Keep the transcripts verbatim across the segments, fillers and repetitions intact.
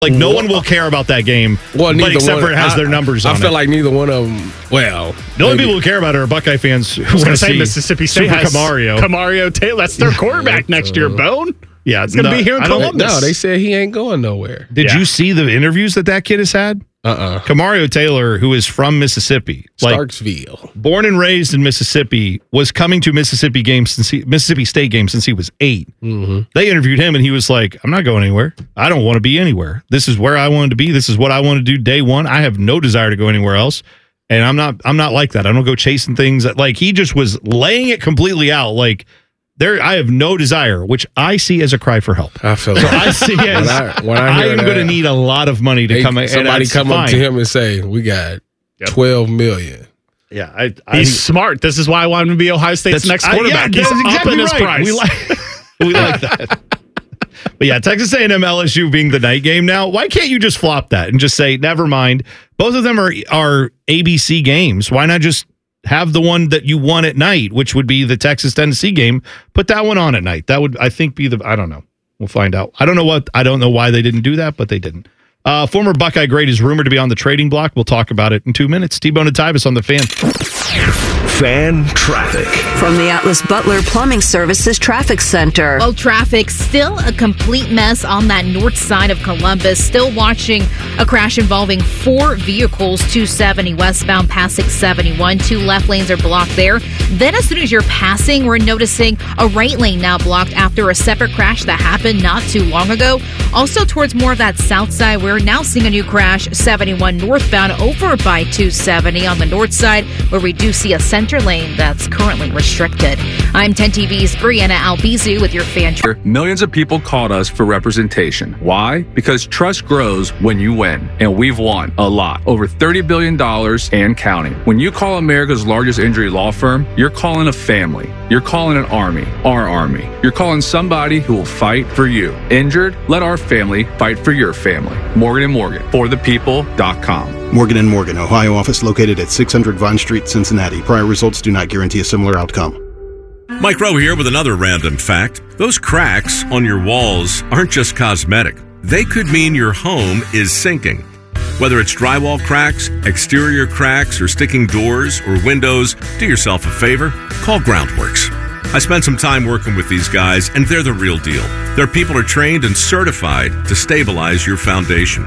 Like, no one will care about that game, well, but except one, for it has I, their numbers I on it. I feel like neither one of them, well. The only people who care about it are Buckeye fans who want to say see Mississippi State Super has Camario. Camario Taylor. That's their quarterback next year, Bone. Yeah, it's going to no, be here in I don't- Columbus. No, they said he ain't going nowhere. Did Yeah. you see the interviews that that kid has had? Uh-uh. Camario Taylor, who is from Mississippi, like Starksville. born and raised in Mississippi, was coming to Mississippi games since he, Mississippi State games since he was eight. Mm-hmm. They interviewed him, and he was like, "I'm not going anywhere. I don't want to be anywhere. This is where I wanted to be. This is what I want to do day one. I have no desire to go anywhere else." And I'm not. I'm not like that. I don't go chasing things. That, like he just was laying it completely out. Like there, I have no desire, which I see as a cry for help. I feel So like I see as when I, when I hear I'm that, going to need a lot of money to they- come. somebody and that's come fine. up to him and say, "We got Yep. twelve million." Yeah, I, I, He's smart. This is why I want him to be Ohio State's next I- yeah, quarterback. He's that's up exactly in his right. price. We like, we like that. But yeah, Texas A and M L S U being the night game now. Why can't you just flop that and just say, never mind? Both of them are are A B C games. Why not just have the one that you won at night, which would be the Texas Tennessee game? Put that one on at night. That would, I think, be the. I don't know. We'll find out. I don't know what. I don't know why they didn't do that, but they didn't. Uh, former Buckeye great is rumored to be on the trading block. We'll talk about it in two minutes. T-Bone and Tyvis on the Fan. Fan traffic. From the Atlas Butler Plumbing Services Traffic Center. Well, traffic still a complete mess on that north side of Columbus. Still watching a crash involving four vehicles, two seventy westbound past six seventy-one. Two left lanes are blocked there. Then as soon as you're passing, we're noticing a right lane now blocked after a separate crash that happened not too long ago. Also towards more of that south side, we're now seeing a new crash, seventy-one northbound over by two seventy on the north side, where we do see a center lane that's currently restricted. I'm ten T V's Brianna Albizu with your fan. Tra- Millions of people called us for representation. Why? Because trust grows when you win, and we've won a lot. Over thirty billion dollars and counting. When you call America's largest injury law firm, you're calling a family. You're calling an army, our army. You're calling somebody who will fight for you. Injured? Let our family fight for your family. Morgan and Morgan, for the people dot com. Morgan and Morgan, Ohio office located at six hundred Vine Street, Cincinnati. Prior results do not guarantee a similar outcome. Mike Rowe here with another random fact. Those cracks on your walls aren't just cosmetic. They could mean your home is sinking. Whether it's drywall cracks, exterior cracks, or sticking doors or windows, do yourself a favor, call Groundworks. I spent some time working with these guys, and they're the real deal. Their people are trained and certified to stabilize your foundation.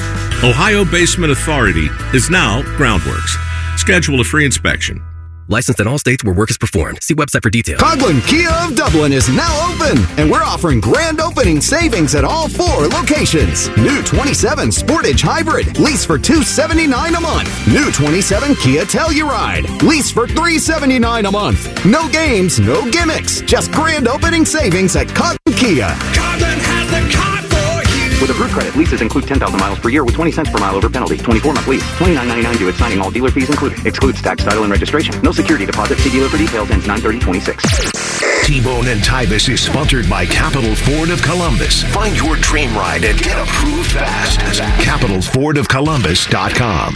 Ohio Basement Authority is now Groundworks. Schedule a free inspection. Licensed in all states where work is performed. See website for details. Coghlan Kia of Dublin is now open, and we're offering grand opening savings at all four locations. New twenty-seven Sportage Hybrid, lease for two hundred seventy-nine dollars a month. New twenty-seven Kia Telluride, lease for three hundred seventy-nine dollars a month. No games, no gimmicks, just grand opening savings at Coghlan Kia. Coghlan has the car for you. With approved credit, leases include ten thousand miles per year with twenty cents per mile over penalty. twenty-four month lease. twenty-nine ninety-nine due at signing, all dealer fees included. Excludes tax, title, and registration. No security deposit. See dealer for details. Ends nine thirty twenty-six. T-Bone and Tyvis is sponsored by Capital Ford of Columbus. Find your dream ride and get approved fast. Capital Ford of Columbus dot com.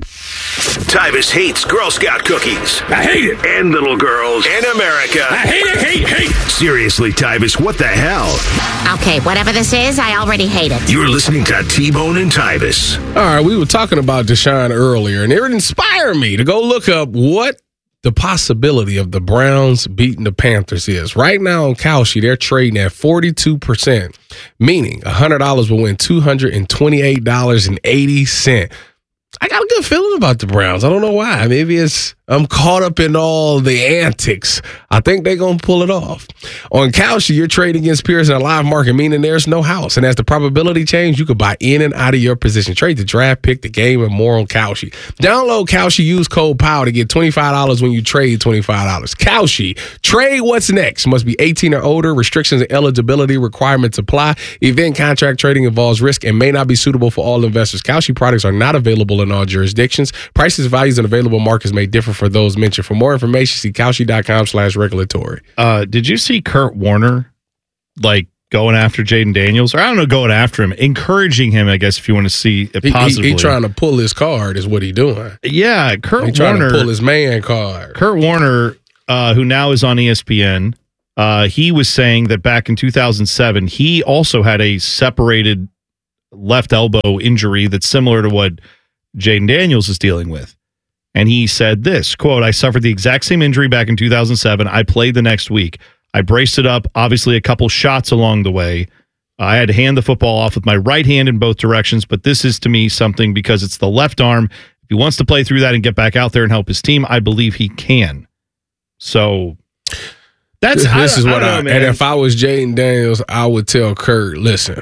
Tyvis hates Girl Scout cookies. I hate it. And little girls. And America. I hate it, hate, hate. Seriously, Tyvis, what the hell? Okay, whatever this is, I already hate it. You're listening to T-Bone and Tyvis. All right, we were talking about Deshaun earlier, and it inspired me to go look up what the possibility of the Browns beating the Panthers is. Right now on Kalshi, they're trading at forty-two percent, meaning one hundred dollars will win two hundred twenty-eight dollars and eighty cents. I got a good feeling about the Browns. I don't know why. Maybe it's I'm caught up in all the antics. I think they're going to pull it off. On Kalshi, you're trading against peers in a live market, meaning there's no house. And as the probability change, you could buy in and out of your position. Trade the draft pick, the game, and more on Kalshi. Download Kalshi, use code POW to get twenty-five dollars when you trade twenty-five dollars. Kalshi, trade what's next. Must be eighteen or older. Restrictions and eligibility requirements apply. Event contract trading involves risk and may not be suitable for all investors. Kalshi products are not available in all jurisdictions. Prices, values, and available markets may differ for those mentioned. For more information, see Kalshi.com slash regulatory. Uh, did you see Kurt Warner, like, going after Jaden Daniels? Or I don't know, going after him, encouraging him, I guess, if you want to see it positively. He, he, he trying to pull his card is what he doing. Yeah, Kurt he trying Warner. to pull his man card. Kurt Warner, uh, who now is on E S P N, uh, he was saying that back in two thousand seven, he also had a separated left elbow injury that's similar to what Jaden Daniels is dealing with. And he said this, quote, I suffered the exact same injury back in two thousand seven. I played the next week. I braced it up, obviously a couple shots along the way. I had to hand the football off with my right hand in both directions, but this is to me something because it's the left arm. If he wants to play through that and get back out there and help his team, I believe he can. So that's this I, is what I, I, know, and if I was Jaden Daniels, I would tell Kurt, listen,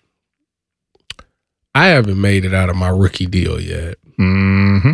I haven't made it out of my rookie deal yet. Mm-hmm.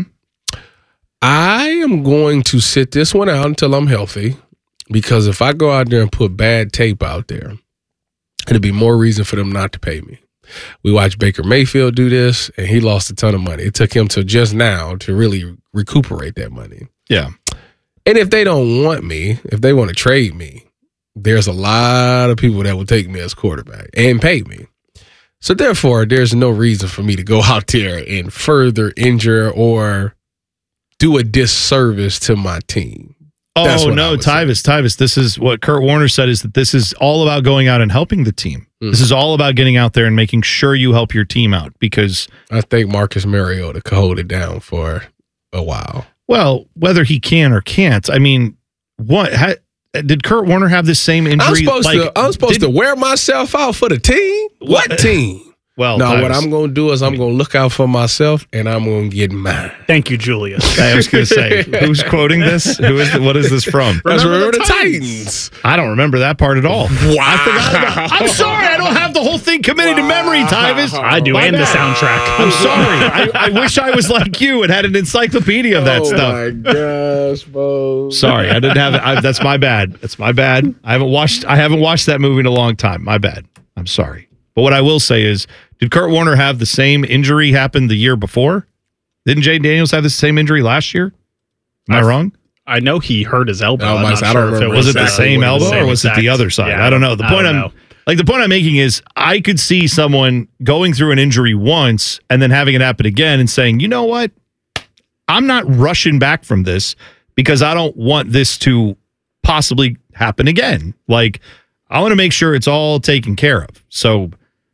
I am going to sit this one out until I'm healthy, because if I go out there and put bad tape out there, it'll be more reason for them not to pay me. We watched Baker Mayfield do this, and he lost a ton of money. It took him till just now to really recuperate that money. Yeah. And if they don't want me, if they want to trade me, there's a lot of people that will take me as quarterback and pay me. So therefore, there's no reason for me to go out there and further injure or do a disservice to my team. That's Oh, what I no, would say. Tyvis, Tyvis, this is what Kurt Warner said, is that this is all about going out and helping the team. Mm. This is all about getting out there and making sure you help your team out because, I think Marcus Mariota could hold it down for a while. well, whether he can or can't, I mean, what ha, did Kurt Warner have this same injury? I'm supposed like, to I'm supposed did- to wear myself out for the team? What, What? team? Well, no, Tyvis, what I'm going to do is I'm going to look out for myself, and I'm going to get mine. Thank you, Julius. I was going to say, who's quoting this? Who is? The, what is this from? That's Remember remember the the Titans. I don't remember that part at all. Wow. I forgot about, I'm sorry, I don't have the whole thing committed to memory, Tyvis. I do, My and the bad. soundtrack. I'm sorry. I, I wish I was like you and had an encyclopedia of that oh stuff. my gosh, bro. Sorry, I didn't have it. I, that's my bad. That's my bad. I haven't watched. I haven't watched that movie in a long time. My bad. I'm sorry. But what I will say is, did Kurt Warner have the same injury happen the year before? Didn't Jaden Daniels have the same injury last year? Am I, I wrong? I know he hurt his elbow. Oh, I'm my- not I sure don't if remember Was it the exactly same what elbow same or was it exact- the other side? Yeah, I don't know. The I point don't I'm know. like the point I'm making is I could see someone going through an injury once and then having it happen again and saying, you know what? I'm not rushing back from this because I don't want this to possibly happen again. Like, I want to make sure it's all taken care of. So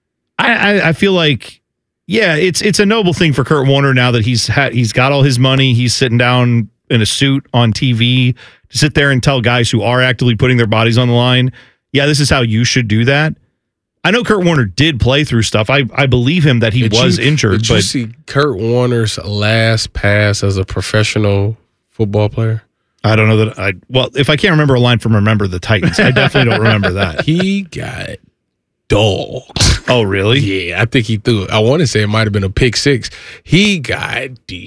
I, I, I feel like, yeah, it's it's a noble thing for Kurt Warner now that he's ha- he's got all his money. He's sitting down in a suit on T V to sit there and tell guys who are actively putting their bodies on the line, yeah, this is how you should do that. I know Kurt Warner did play through stuff. I, I believe him that he Did was you- injured. Did but you see Kurt Warner's last pass as a professional football player? I don't know that I. Well, if I can't remember a line from Remember the Titans, I definitely don't remember that. He got dogged. Oh, really? Yeah, I think he threw it. I want to say it might have been a pick six. He got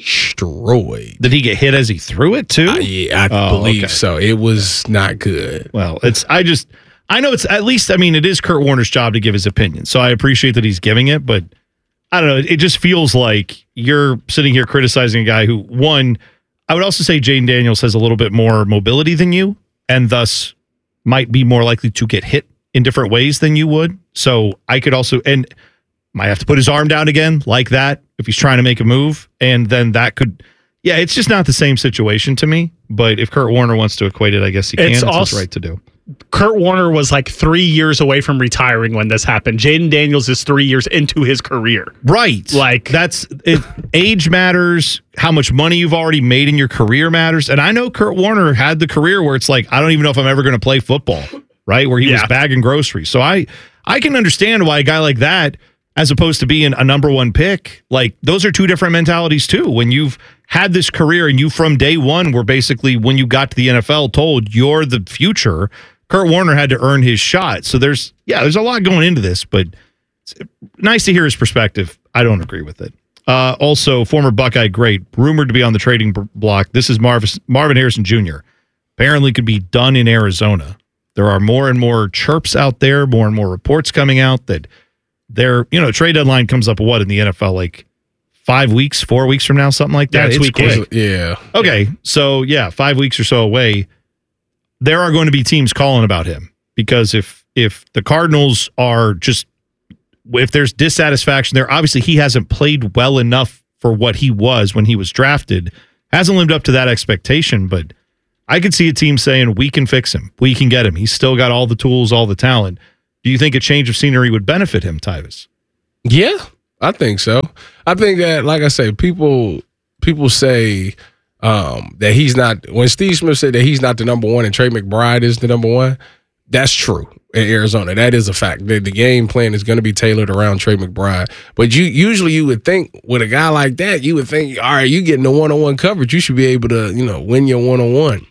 destroyed. Did he get hit as he threw it too? Uh, yeah, I Oh, believe okay. so. It was not good. Well, it's I just I know it's at least I mean it is Kurt Warner's job to give his opinion. So I appreciate that he's giving it, but I don't know, it just feels like you're sitting here criticizing a guy who, one, I would also say Jaden Daniels has a little bit more mobility than you and thus might be more likely to get hit in different ways than you would. So I could also and might have to put his arm down again like that if he's trying to make a move, and then that could yeah, it's just not the same situation to me. But if Kurt Warner wants to equate it, I guess he can. It's It's his also- right to do. Kurt Warner was like three years away from retiring when this happened. Jaden Daniels is three years into his career. Right. Like that's it, age matters, how much money you've already made in your career matters. And I know Kurt Warner had the career where it's like, I don't even know if I'm ever going to play football, right? Where he was Yeah. bagging groceries. So I I can understand why a guy like that, as opposed to being a number one pick, like those are two different mentalities too. When you've had this career and you from day one were basically when you got to the N F L told you're the future, Kurt Warner had to earn his shot. So there's, yeah, there's a lot going into this, but it's nice to hear his perspective. I don't agree with it. Uh, also, former Buckeye great, rumored to be on the trading b- block. This is Marvin, Marvin Harrison Junior Apparently could be done in Arizona. There are more and more chirps out there, more and more reports coming out that their, you know, trade deadline comes up, what, in the N F L, like five weeks, four weeks from now, something like that? Yeah, it's week quick. eight. Yeah. Okay, so yeah, five weeks or so away. There are going to be teams calling about him because if if the Cardinals are just if there's dissatisfaction there, obviously he hasn't played well enough for what he was when he was drafted, hasn't lived up to that expectation. But I could see a team saying we can fix him, we can get him. He's still got all the tools, all the talent. Do you think a change of scenery would benefit him, Tyvis? Yeah. I think so. I think that, like I say, people people say um, that he's not. When Steve Smith said that he's not the number one and Trey McBride is the number one, that's true in Arizona. That is a fact. The, the game plan is going to be tailored around Trey McBride. But you usually you would think with a guy like that, you would think, all right, you getting the one-on-one coverage, you should be able to, you know, win your one-on-one.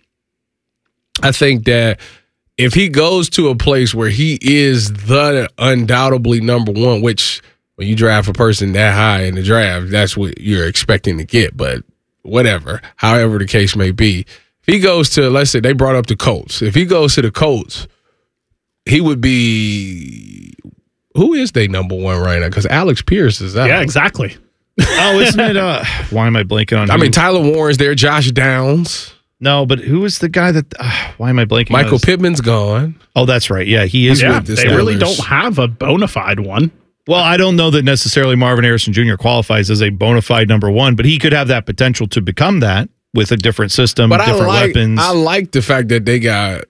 I think that if he goes to a place where he is the undoubtedly number one, which when you draft a person that high in the draft, that's what you're expecting to get. But whatever, however the case may be, if he goes to, let's say they brought up the Colts. If he goes to the Colts, he would be, who is they number one right now? Because Alex Pierce is out. Yeah, exactly. Oh, isn't it? Uh, why am I blanking on? I who? mean, Tyler Warren's there, Josh Downs. No, but who is the guy that? Uh, why am I blanking? Michael on his, Pittman's gone. Oh, that's right. Yeah, he is. Yeah, with the they Steelers. really don't have a bona fide one. Well, I don't know that necessarily Marvin Harrison Junior qualifies as a bona fide number one, but he could have that potential to become that with a different system, But different I like, weapons. I like the fact that they got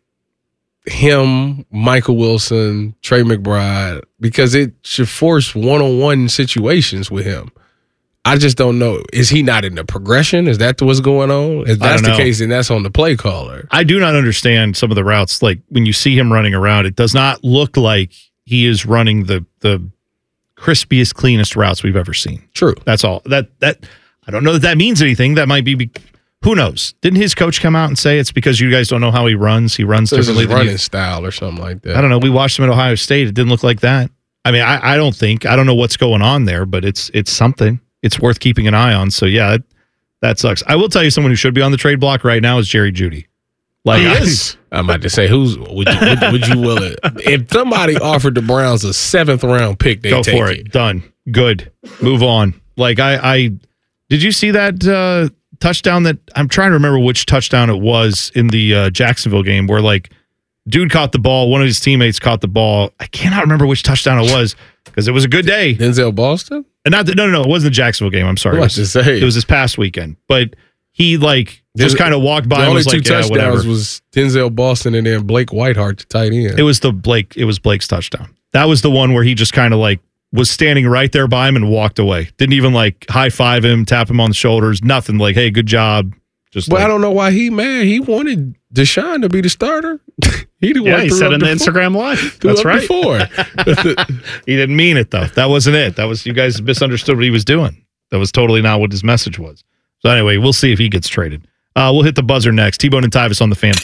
him, Michael Wilson, Trey McBride, because it should force one-on-one situations with him. I just don't know. Is he not in the progression? Is that what's going on? If that's the know. case, then that's on the play caller. I do not understand some of the routes. Like when you see him running around, it does not look like he is running the the crispiest, cleanest routes we've ever seen. True. That's all. That that I don't know that that means anything. That might be. be who knows? Didn't his coach come out and say it's because you guys don't know how he runs? He runs So this differently is than running you. style or something like that. I don't know. We watched him at Ohio State. It didn't look like that. I mean, I, I don't think. I don't know what's going on there, but it's it's something. It's worth keeping an eye on. So yeah, it, that sucks. I will tell you, someone who should be on the trade block right now is Jerry Jeudy. Like He I, is. I'm about to say, who's would you, would, would you will it? If somebody offered the Browns a seventh round pick, they go take for it. Done. Good. Move on. Like I, I did you see that uh, touchdown? That I'm trying to remember which touchdown it was in the uh, Jacksonville game where like dude caught the ball. One of his teammates caught the ball. I cannot remember which touchdown it was because it was a good day. Denzel Boston. And not the, no, no, no. It wasn't the Jacksonville game. I'm sorry. I It was was, to say it was this past weekend. But he like just kind of walked by The and only was two like, yeah, whatever. touchdowns was Denzel Boston and then Blake Whiteheart, the tight end. It was the Blake. It was Blake's touchdown. That was the one where he just kind of like was standing right there by him and walked away. Didn't even like high five him, tap him on the shoulders. Nothing. Like, hey, good job. Just. Well, like, I don't know why he mad. He wanted Deshaun to be the starter. he the Yeah, one he threw said up in the before. Instagram live. Threw That's up right. Before. he didn't mean it though. That wasn't it. That was you guys misunderstood what he was doing. That was totally not what his message was. So anyway, we'll see if he gets traded. Uh, we'll hit the buzzer next. T-Bone and Tyvis on the Fan.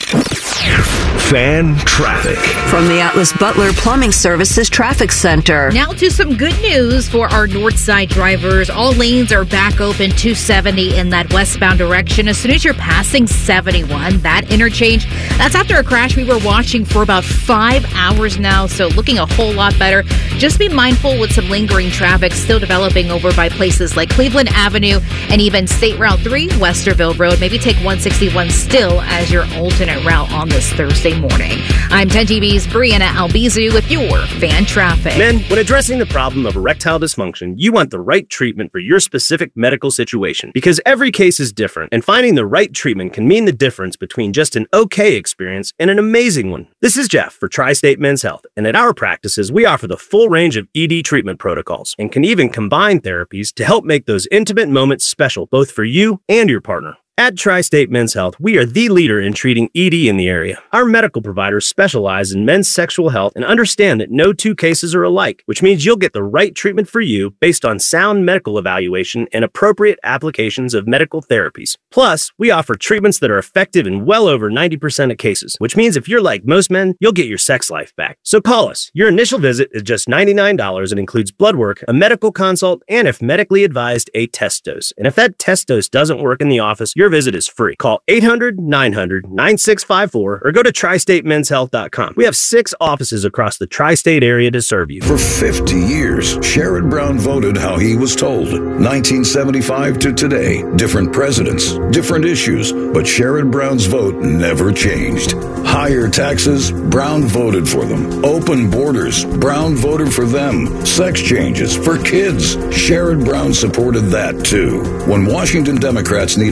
Fan traffic. From the Atlas Butler Plumbing Services Traffic Center. Now to some good news for our north side drivers. All lanes are back open two seventy in that westbound direction. As soon as you're passing seventy-one, that interchange, that's after a crash we were watching for about five hours now, so looking a whole lot better. Just be mindful with some lingering traffic still developing over by places like Cleveland Avenue and even State Route three, Westerville Road. Maybe take one sixty-one still as your alternate route on this Thursday morning. I'm ten T V's Brianna Albizu with your Fan Traffic. Men, when addressing the problem of erectile dysfunction, you want the right treatment for your specific medical situation because every case is different, and finding the right treatment can mean the difference between just an okay experience and an amazing one. This is Jeff for Tri-State Men's Health, and at our practices, we offer the full range of E D treatment protocols and can even combine therapies to help make those intimate moments special both for you and your partner. At Tri-State Men's Health, we are the leader in treating E D in the area. Our medical providers specialize in men's sexual health and understand that no two cases are alike, which means you'll get the right treatment for you based on sound medical evaluation and appropriate applications of medical therapies. Plus, we offer treatments that are effective in well over ninety percent of cases, which means if you're like most men, you'll get your sex life back. So call us. Your initial visit is just ninety-nine dollars and includes blood work, a medical consult, and if medically advised, a test dose. And if that test dose doesn't work in the office, your visit is free. Call eight hundred, nine hundred, nine six five four or go to tri state men's health dot com. We have six offices across the tri-state area to serve you. For fifty years, Sherrod Brown voted how he was told. nineteen seventy-five to today, different presidents, different issues, but Sherrod Brown's vote never changed. Higher taxes, Brown voted for them. Open borders, Brown voted for them. Sex changes for kids, Sherrod Brown supported that too. When Washington Democrats needed Brown's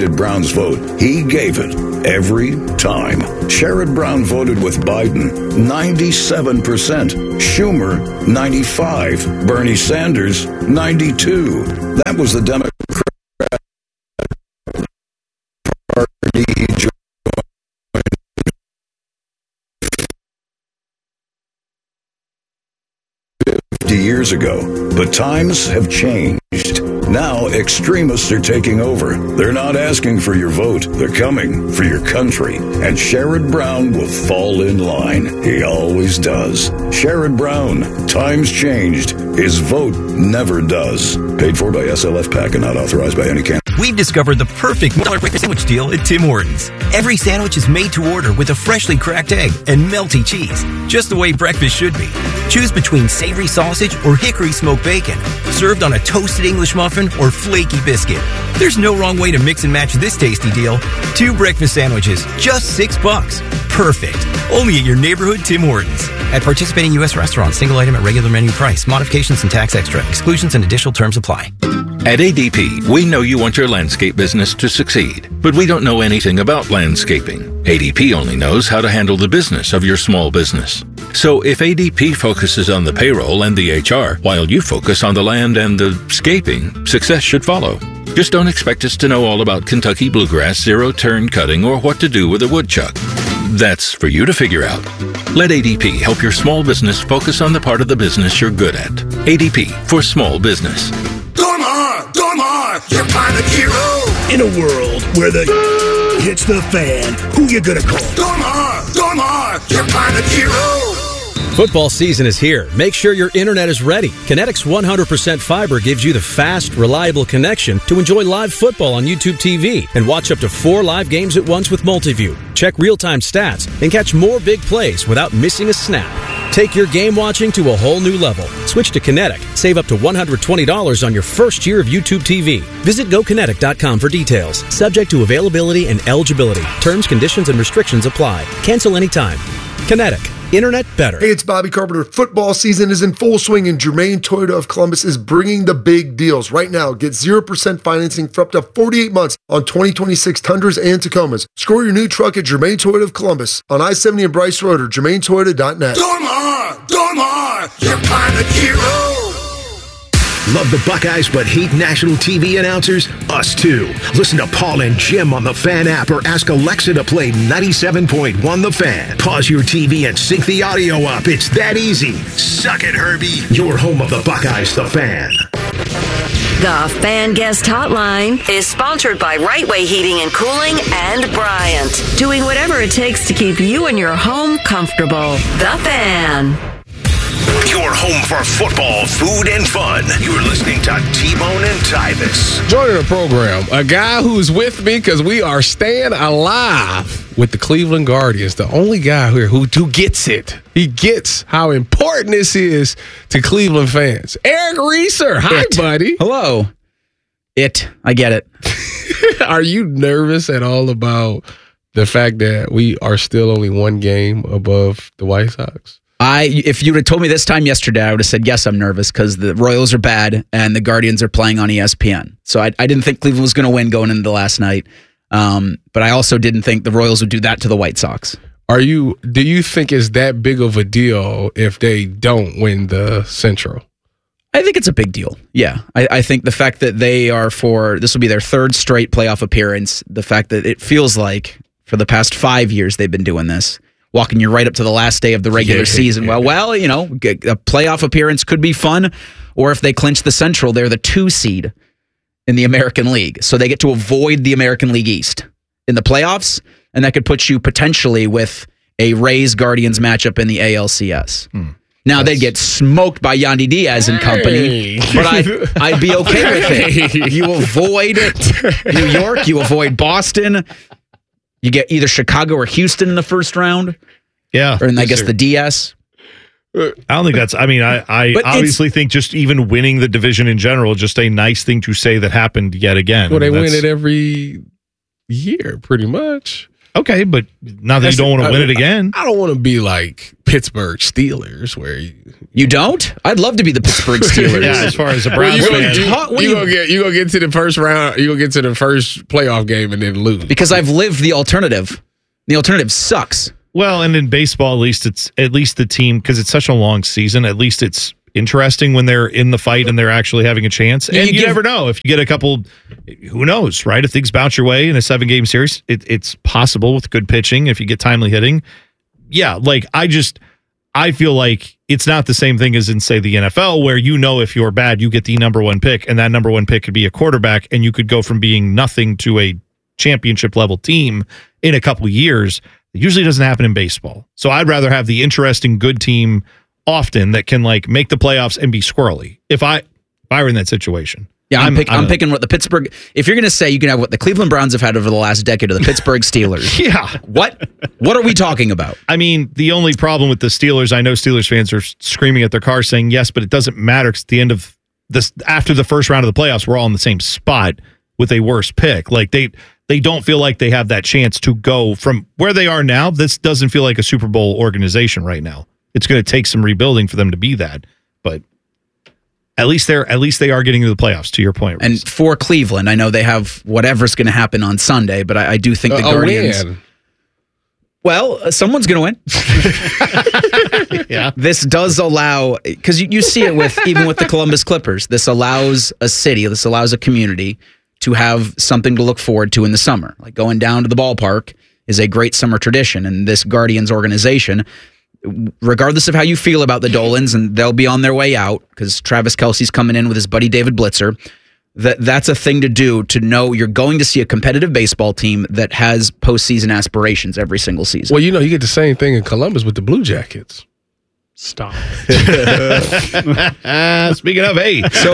Brown's vote. He gave it every time. Sherrod Brown voted with Biden, ninety-seven percent. Schumer, ninety-five. Bernie Sanders, ninety-two. That was the Democrat Party joined fifty years ago. But times have changed. Now extremists are taking over. They're not asking for your vote. They're coming for your country. And Sherrod Brown will fall in line. He always does. Sherrod Brown. Times changed. His vote never does. Paid for by S L F PAC and not authorized by any candidate. We've discovered the perfect Miller breakfast sandwich deal at Tim Hortons. Every sandwich is made to order with a freshly cracked egg and melty cheese, just the way breakfast should be. Choose between savory sausage or hickory smoked bacon, served on a toasted English muffin or flaky biscuit. There's no wrong way to mix and match this tasty deal. Two breakfast sandwiches, just six bucks. Perfect. Only at your neighborhood Tim Hortons. At participating U S restaurants, single item at regular menu price. Modifications and tax extra. Exclusions and additional terms apply. At A D P, we know you want your landscape business to succeed, but we don't know anything about landscaping. A D P only knows how to handle the business of your small business. So if A D P focuses on the payroll and the H R, while you focus on the land and the scaping, success should follow. Just don't expect us to know all about Kentucky bluegrass, zero-turn cutting, or what to do with a woodchuck. That's for you to figure out. Let A D P help your small business focus on the part of the business you're good at. A D P for small business. Dormar, Dormar, your pilot hero. In a world where the hits the fan, who you gonna call? Dormar, Dormar, your pilot hero. Football season is here. Make sure your internet is ready. Kinetic's one hundred percent fiber gives you the fast, reliable connection to enjoy live football on YouTube T V and watch up to four live games at once with Multiview. Check real-time stats and catch more big plays without missing a snap. Take your game watching to a whole new level. Switch to Kinetic. Save up to one hundred twenty dollars on your first year of YouTube T V. Visit go kinetic dot com for details. Subject to availability and eligibility. Terms, conditions, and restrictions apply. Cancel anytime. Kinetic. Internet better. Hey, it's Bobby Carpenter. Football season is in full swing, and Germain Toyota of Columbus is bringing the big deals. Right now, get zero percent financing for up to forty-eight months on twenty twenty-six Tundras and Tacomas. Score your new truck at Germain Toyota of Columbus on I seventy and Bryce Road or germain toyota dot net. Dormar, Dormar, your pilot hero. Love the Buckeyes but hate national T V announcers? Us too. Listen to Paul and Jim on the Fan app or ask Alexa to play ninety-seven point one The Fan. Pause your T V and sync the audio up. It's that easy. Suck it, Herbie. Your home of the Buckeyes, The Fan. The Fan Guest Hotline is sponsored by Right Way Heating and Cooling and Bryant, doing whatever it takes to keep you and your home comfortable. The Fan. Your home for football, food, and fun. You're listening to T-Bone and Tyvis. Joining the program, a guy who's with me because we are staying alive with the Cleveland Guardians. The only guy here who, who gets it. He gets how important this is to Cleveland fans. Eric Reeser. Hi, it. buddy. Hello. It. I get it. Are you nervous at all about the fact that we are still only one game above the White Sox? I, if you would have told me this time yesterday, I would have said, yes, I'm nervous because the Royals are bad and the Guardians are playing on E S P N. So I, I didn't think Cleveland was going to win going into the last night. Um, but I also didn't think the Royals would do that to the White Sox. Are you? Do you think it's that big of a deal if they don't win the Central? I think it's a big deal. Yeah. I, I think the fact that they are for, this will be their third straight playoff appearance, the fact that it feels like for the past five years they've been doing this, walking you right up to the last day of the regular yeah, season. Yeah, well, yeah. well, you know, a playoff appearance could be fun, or if they clinch the Central, they're the two seed in the American League. So they get to avoid the American League East in the playoffs, and that could put you potentially with a Rays-Guardians matchup in the A L C S. Hmm. Now, That's... they'd get smoked by Yandy Diaz and company, hey. but I'd, I'd be okay with it. You avoid New York, you avoid Boston. You get either Chicago or Houston in the first round. Yeah. Or in, I guess, the D S. I don't think that's, I mean, I, I obviously think just even winning the division in general, just a nice thing to say that happened yet again. Well, they I mean, win it every year, pretty much. Okay, but not that That's- you don't want to I win mean, it again. I don't want to be like Pittsburgh Steelers, where you, You don't? I'd love to be the Pittsburgh Steelers. Yeah, as far as a well, Browns you gonna, fan. you, What you you- gonna get you gonna get to the first round. You gonna get to the first playoff game and then lose. Because I've lived the alternative. The alternative sucks. Well, and in baseball, at least it's at least the team, because it's such a long season. At least it's interesting when they're in the fight and they're actually having a chance. Yeah, And you you, give- never know if you get a couple. Who knows, right? If things bounce your way in a seven game series, it, it's possible with good pitching if you get timely hitting. Yeah, like I just I feel like it's not the same thing as in, say, the N F L, where you know if you're bad, you get the number one pick, and that number one pick could be a quarterback, and you could go from being nothing to a championship level team in a couple of years. It usually doesn't happen in baseball. So I'd rather have the interesting, good team often that can like make the playoffs and be squirrely. If I if I were in that situation. Yeah, I'm, I'm- pick, I'm, I'm a- picking what the Pittsburgh. If you're going to say you can have what the Cleveland Browns have had over the last decade, or the Pittsburgh Steelers. Yeah. What? What are we talking about? I mean, the only problem with the Steelers, I know Steelers fans are screaming at their cars saying yes, but it doesn't matter because at the end of this, after the first round of the playoffs, we're all in the same spot with a worse pick. Like they they don't feel like they have that chance to go from where they are now. This doesn't feel like a Super Bowl organization right now. It's going to take some rebuilding for them to be that, but at least they're at least they are getting to the playoffs. To your point, And for Cleveland, I know they have whatever's going to happen on Sunday, but I, I do think the A- a Guardians. win. Well, uh, someone's going to win. Yeah. This does allow, because you, you see it with even with the Columbus Clippers. This allows a city, this allows a community to have something to look forward to in the summer. Like going down to the ballpark is a great summer tradition, and this Guardians organization, regardless of how you feel about the Dolans, and they'll be on their way out because Travis Kelce's coming in with his buddy David Blitzer. That that's a thing to do, to know you're going to see a competitive baseball team that has postseason aspirations every single season. Well, you know, you get the same thing in Columbus with the Blue Jackets. Stop. Uh, speaking of, hey, so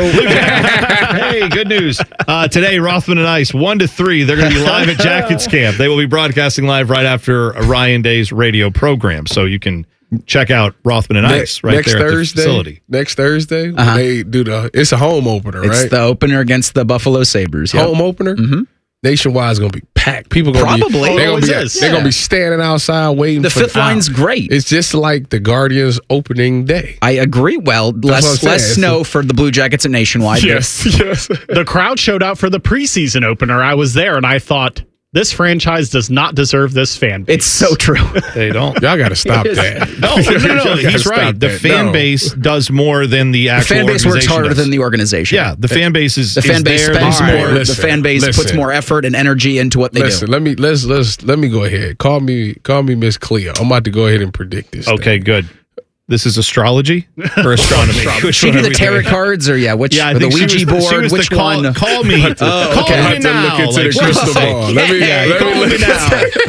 hey, good news. Uh, today, Rothman and Ice, one to three, they're going to be live at Jackets Camp. They will be broadcasting live right after Ryan Day's radio program, so you can check out Rothman and Ne- Ice right next there at the Thursday, facility. Next Thursday, when Uh-huh. they do the. It's a home opener, It's right? the opener against the Buffalo Sabres. Yep. Home opener. Mm-hmm. Nationwide is going to be packed. People gonna Probably. Be, they're going Always to be. is. They're going Yeah. to be standing outside waiting. The for fifth line's great. It's just like the Guardians opening day. I agree. Well, what I'm less saying. less snow for the Blue Jackets at Nationwide. yes. The crowd showed out for the preseason opener. I was there, and I thought, this franchise does not deserve this fan base. It's so true. They don't. Y'all got to stop that. No, no, no, no. Y'all gotta He's stop right. The that. fan No. base does more than the The actual fan base works organization harder does. than the organization. Yeah, the fan base is The fan is base there. spends All right, more. listen, the fan base puts listen. more effort and energy into what they Listen, do. let me let's let's let me go ahead. Call me call me Miss Cleo. I'm about to go ahead and predict this. Okay, thing. good. This is astrology or astronomy? Which She one do are the we tarot doing? cards, or yeah, which Yeah, I or the think she Ouija was the- she board? was the Which call- one? call me. Oh, Call okay. me I have to now. look into Like, the crystal whoa. ball. Let me, Yeah, let call me me look now.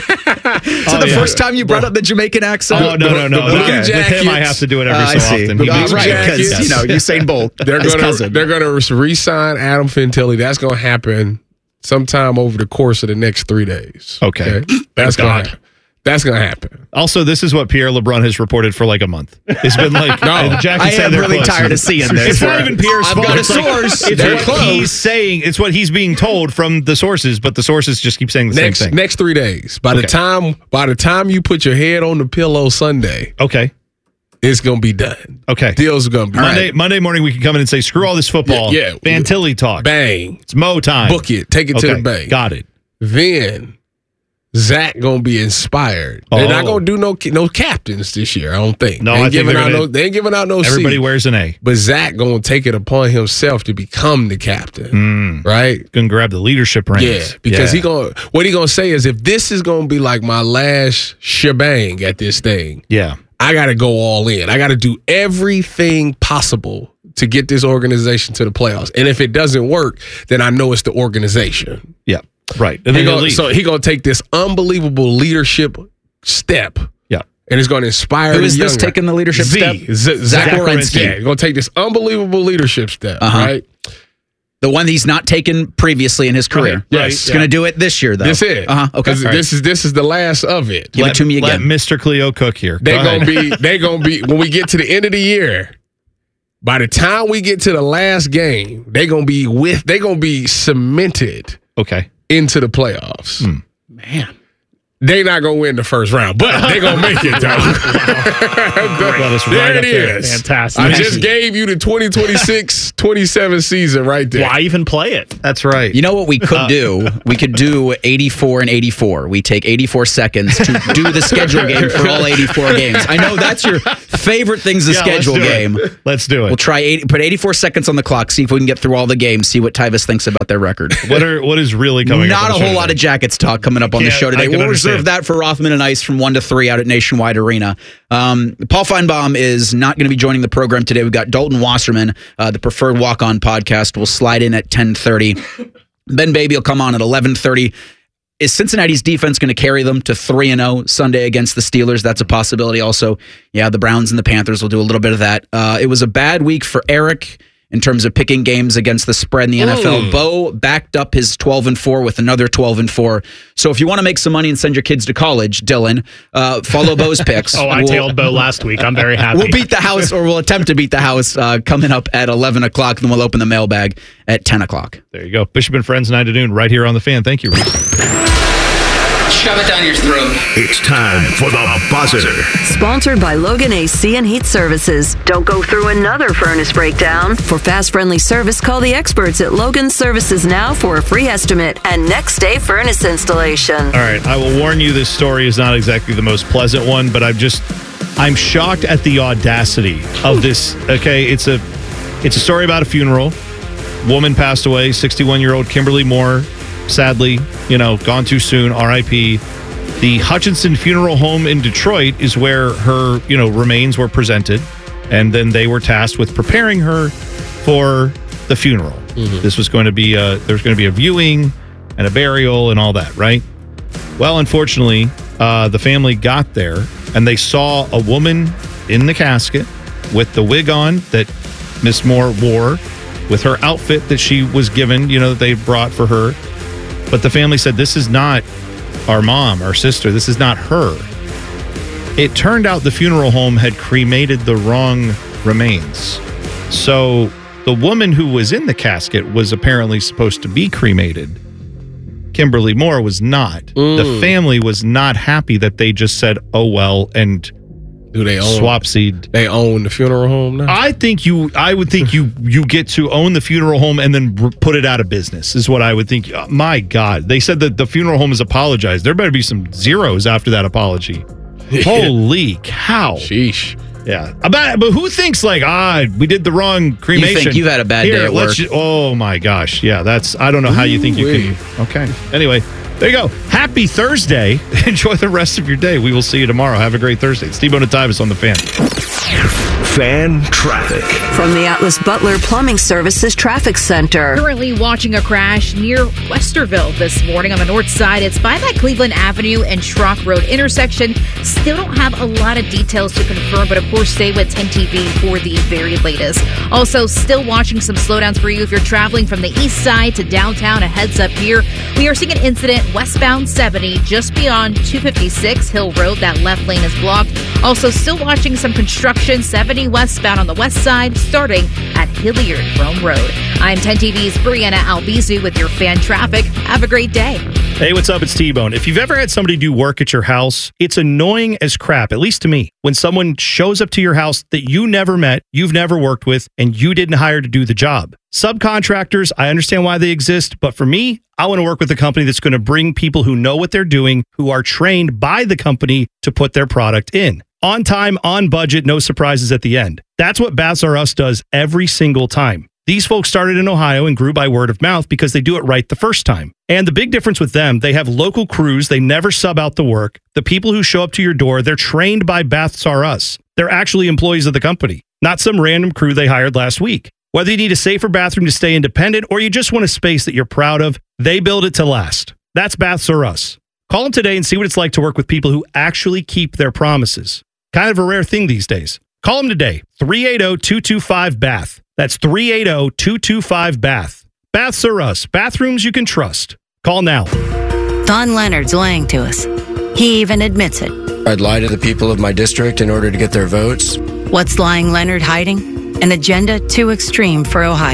So Oh, the yeah. first time you brought up the Jamaican accent? Oh no no no! the no. Blue With him, I Jackets. have to do it every Uh, I so see. often. The He Blue beats right, me. because Yes. you know Usain Bolt, They're his gonna cousin. they're gonna re-sign Adam Fantilli. That's gonna happen sometime over the course of the next three days. Okay. That's Oh, gonna God. happen. That's gonna happen. Also, this is what Pierre LeBrun has reported for like a month. It's been like No. and Jackie I said am they're really close. tired of seeing this. It's not even Pierre's I've fault. got a It's like- source. It's They're what close. he's saying. It's what he's being told from the sources, but the sources just keep saying the Next same thing. next three days. By the Okay. time by the time you put your head on the pillow Sunday, Okay. it's gonna be done. Okay. Deal's gonna be Monday done. Monday morning we can come in and say screw all this football. Yeah, yeah. Fantilli talk. Bang. It's Mo time. Book it. Take it to Okay, the bank. Got it. Then Zach gonna be inspired. They're not Oh. gonna do no no captains this year. I don't think. No, they ain't I think giving they're out gonna- no. They ain't giving out no. Everybody seat. wears an A. But Zach gonna take it upon himself to become the captain, Mm. right? Gonna grab the leadership reins. Yeah, because Yeah. he gonna what he gonna say is if this is gonna be like my last shebang at this thing, Yeah. I gotta go all in. I gotta do everything possible to get this organization to the playoffs. And if it doesn't work, then I know it's the organization. Yeah. Right. And He then gonna- he'll leave. so he gonna take this unbelievable leadership step. Yeah. And it's gonna inspire Who the is this younger. taking the leadership Z, step? Z- Zach Zach Werenski. Werenski. Yeah, he's gonna take this unbelievable leadership step, Uh-huh. right? The one he's not taken previously in his career. Yes. He's going to do it this year, though. This it. Uh huh. Okay. 'Cause All right. This is this is the last of it. Give let, it to me let again. Mister Cleo cook here. They Go gonna ahead. be they gonna be when we get to the end of the year. By the time we get to the last game, they gonna be with they gonna be cemented Okay. into the playoffs. Hmm. Man. They not gonna win the first round, but they gonna make it though. there right it is. Fantastic. I just gave you the twenty twenty-six twenty-seven season right there. Why even play it? That's right. You know what we could uh, do? We could do eighty-four and eighty-four. We take eighty-four seconds to do the schedule game for all eighty-four games. I know that's your favorite thing's the yeah, schedule let's game. It. Let's do it. We'll try eighty, put eighty-four seconds on the clock. See if we can get through all the games. See what Tyvis thinks about their record. What are what is really coming? Not up a whole lot of Jackets talk coming up on the show today. We'll understand. reserve that for Rothman and Ice from one to three out at Nationwide Arena. Um, Paul Feinbaum is not going to be joining the program today. We've got Dalton Wasserman, uh, the Preferred Walk-On podcast, will slide in at ten thirty. Ben Baby will come on at eleven thirty. Is Cincinnati's defense going to carry them to three and oh Sunday against the Steelers? That's a possibility also. Yeah, the Browns and the Panthers will do a little bit of that. Uh, it was a bad week for Eric in terms of picking games against the spread in the N F L. Ooh. Bo backed up his twelve and four with another twelve and four. So if you want to make some money and send your kids to college, Dylan, uh, follow Bo's picks. oh, I we'll, tailed Bo last week. I'm very happy. We'll beat the house, or we'll attempt to beat the house uh, coming up at eleven o'clock. Then we'll open the mailbag at ten o'clock. There you go. Bishop and Friends, nine to noon, right here on The Fan. Thank you, Reese. Shove it down your throat. It's time for the buzzer. Sponsored by Logan A C and Heat Services. Don't go through another furnace breakdown. For fast, friendly service, call the experts at Logan Services now for a free estimate and next day furnace installation. All right, I will warn you, this story is not exactly the most pleasant one, but I'm just, I'm shocked at the audacity of this. Okay, it's a, it's a story about a funeral. Woman passed away, sixty-one-year-old Kimberly Moore. Sadly, you know, gone too soon, R I P. The Hutchinson Funeral Home in Detroit is where her, you know, remains were presented, and then they were tasked with preparing her for the funeral. Mm-hmm. This was going to be a, there was going to be a viewing and a burial and all that, right? Well, unfortunately, uh, the family got there, and they saw a woman in the casket with the wig on that Miss Moore wore, with her outfit that she was given, you know, that they brought for her. But the family said, this is not our mom, our sister. This is not her. It turned out the funeral home had cremated the wrong remains. So the woman who was in the casket was apparently supposed to be cremated. Kimberly Moore was not. Mm. The family was not happy that they just said, oh, well, and do they own swap seed? They own the funeral home now? I think you, I would think you, you get to own the funeral home and then r- put it out of business is what I would think. Uh, my God. They said that the funeral home has apologized. There better be some zeros after that apology. Holy cow. Sheesh. Yeah. About, but who thinks like, ah, we did the wrong cremation? You think you've had a bad Here, day at work. Ju- oh, my gosh. Yeah, that's, I don't know how you think you Ooh-wee. can. Okay. Anyway, there you go. Happy Thursday. Enjoy the rest of your day. We will see you tomorrow. Have a great Thursday. It's T-Bone and Tyvis on The Fan. Fan traffic. From the Atlas Butler Plumbing Services Traffic Center. Currently watching a crash near Westerville this morning on the north side. It's by that Cleveland Avenue and Schrock Road intersection. Still don't have a lot of details to confirm, but of course stay with ten T V for the very latest. Also, still watching some slowdowns for you if you're traveling from the east side to downtown. A heads up here. We are seeing an incident westbound seventy just beyond two fifty-six Hill Road. That left lane is blocked. Also, still watching some construction seventy westbound on the west side, starting at Hilliard Rome Road. I'm ten T V's Brianna Albizu with your fan traffic. Have a great day. Hey, what's up? It's T-Bone. If you've ever had somebody do work at your house, it's annoying as crap, at least to me, when someone shows up to your house that you never met, you've never worked with, and you didn't hire to do the job. Subcontractors, I understand why they exist, but for me, I want to work with a company that's going to bring people who know what they're doing, who are trained by the company to put their product in. On time, on budget, no surprises at the end. That's what Baths R Us does every single time. These folks started in Ohio and grew by word of mouth because they do it right the first time. And the big difference with them, they have local crews. They never sub out the work. The people who show up to your door, they're trained by Baths R Us. They're actually employees of the company, not some random crew they hired last week. Whether you need a safer bathroom to stay independent or you just want a space that you're proud of, they build it to last. That's Baths R Us. Call them today and see what it's like to work with people who actually keep their promises. Kind of a rare thing these days. Call them today, three eight zero, two two five, B A T H. That's three eight zero, two two five, B A T H. Baths R Us, bathrooms you can trust. Call now. Don Leonard's lying to us. He even admits it. I'd lie to the people of my district in order to get their votes. What's lying Leonard hiding? An agenda too extreme for Ohio.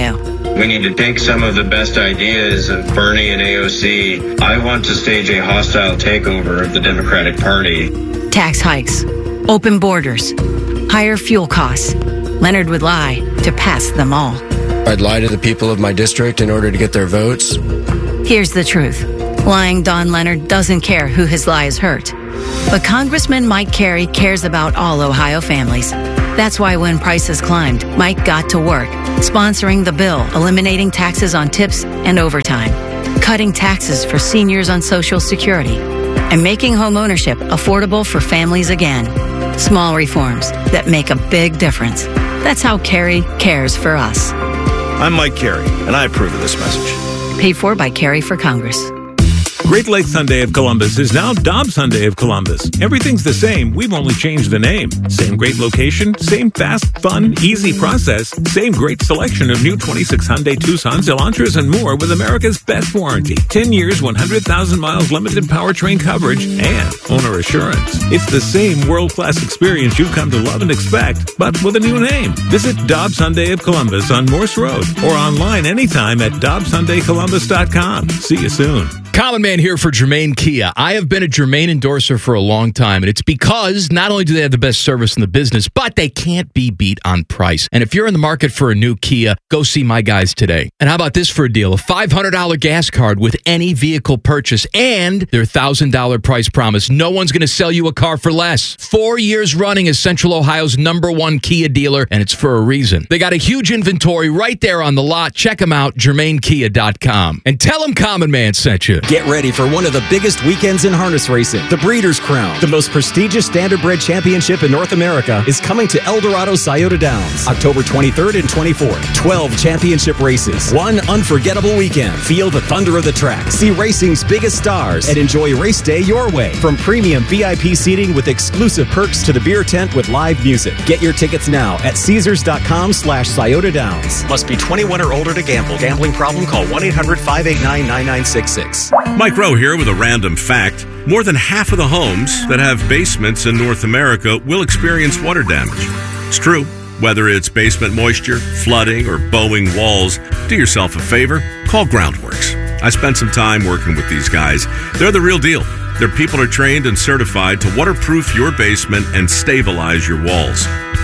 We need to take some of the best ideas of Bernie and A O C. I want to stage a hostile takeover of the Democratic Party. Tax hikes, open borders, higher fuel costs. Leonard would lie to pass them all. I'd lie to the people of my district in order to get their votes. Here's the truth. Lying Don Leonard doesn't care who his lies hurt. But Congressman Mike Carey cares about all Ohio families. That's why when prices climbed, Mike got to work, sponsoring the bill, eliminating taxes on tips and overtime, cutting taxes for seniors on Social Security, and making homeownership affordable for families again. Small reforms that make a big difference. That's how Carey cares for us. I'm Mike Carey, and I approve of this message. Paid for by Carey for Congress. Great Lakes Hyundai of Columbus is now Dobbs Hyundai of Columbus. Everything's the same. We've only changed the name. Same great location, same fast, fun, easy process, same great selection of new twenty-six Hyundai Tucsons, Elantras, and more with America's best warranty. ten years, one hundred thousand miles limited powertrain coverage, and owner assurance. It's the same world-class experience you've come to love and expect, but with a new name. Visit Dobbs Hyundai of Columbus on Morse Road or online anytime at Dobbs Hyundai Columbus dot com. See you soon. Common Man here for Germain Kia. I have been a Germain endorser for a long time, and it's because not only do they have the best service in the business, but they can't be beat on price. And if you're in the market for a new Kia, go see my guys today. And how about this for a deal? A five hundred dollars gas card with any vehicle purchase and their one thousand dollars price promise. No one's going to sell you a car for less. Four years running as Central Ohio's number one Kia dealer, and it's for a reason. They got a huge inventory right there on the lot. Check them out, Germain Kia dot com. And tell them Common Man sent you. Get ready for one of the biggest weekends in harness racing. The Breeders' Crown, the most prestigious standardbred championship in North America, is coming to El Dorado Scioto Downs, October twenty-third and twenty-fourth. twelve championship races. One unforgettable weekend. Feel the thunder of the track. See racing's biggest stars and enjoy race day your way. From premium V I P seating with exclusive perks to the beer tent with live music. Get your tickets now at Caesars.com slash Scioto Downs. Must be twenty-one or older to gamble. Gambling problem? Call one eight hundred five eight nine nine nine six six. Mike Rowe here with a random fact. More than half of the homes that have basements in North America will experience water damage. It's true. Whether it's basement moisture, flooding, or bowing walls, do yourself a favor, call Groundworks. I spent some time working with these guys. They're the real deal. Their people are trained and certified to waterproof your basement and stabilize your walls.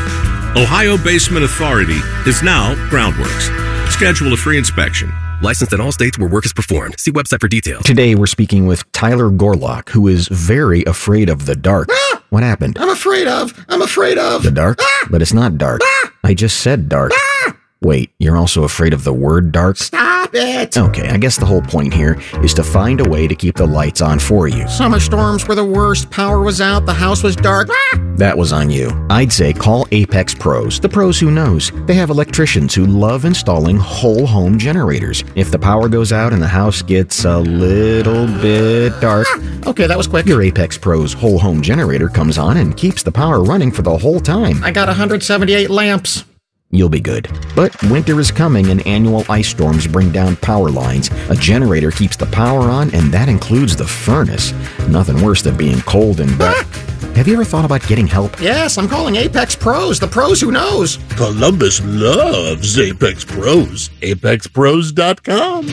Ohio Basement Authority is now Groundworks. Schedule a free inspection. Licensed in all states where work is performed. See website for details. Today we're speaking with Tyler Gorlock, who is very afraid of the dark. Ah! What happened? I'm afraid of. I'm afraid of. The dark? Ah! But it's not dark. Ah! I just said dark. Ah! Wait, you're also afraid of the word dark? Stop it. Okay, I guess the whole point here is to find a way to keep the lights on for you. Summer storms were the worst. Power was out. The house was dark. Ah! That was on you. I'd say call Apex Pros, the pros who knows. They have electricians who love installing whole home generators. If the power goes out and the house gets a little bit dark, ah! Okay, that was quick. Your Apex Pros whole home generator comes on and keeps the power running for the whole time. I got one hundred seventy-eight lamps. You'll be good. But winter is coming and annual ice storms bring down power lines. A generator keeps the power on, and that includes the furnace. Nothing worse than being cold and wet. Have you ever thought about getting help? Yes, I'm calling Apex Pros, the pros who knows. Columbus loves Apex Pros. Apex Pros dot com.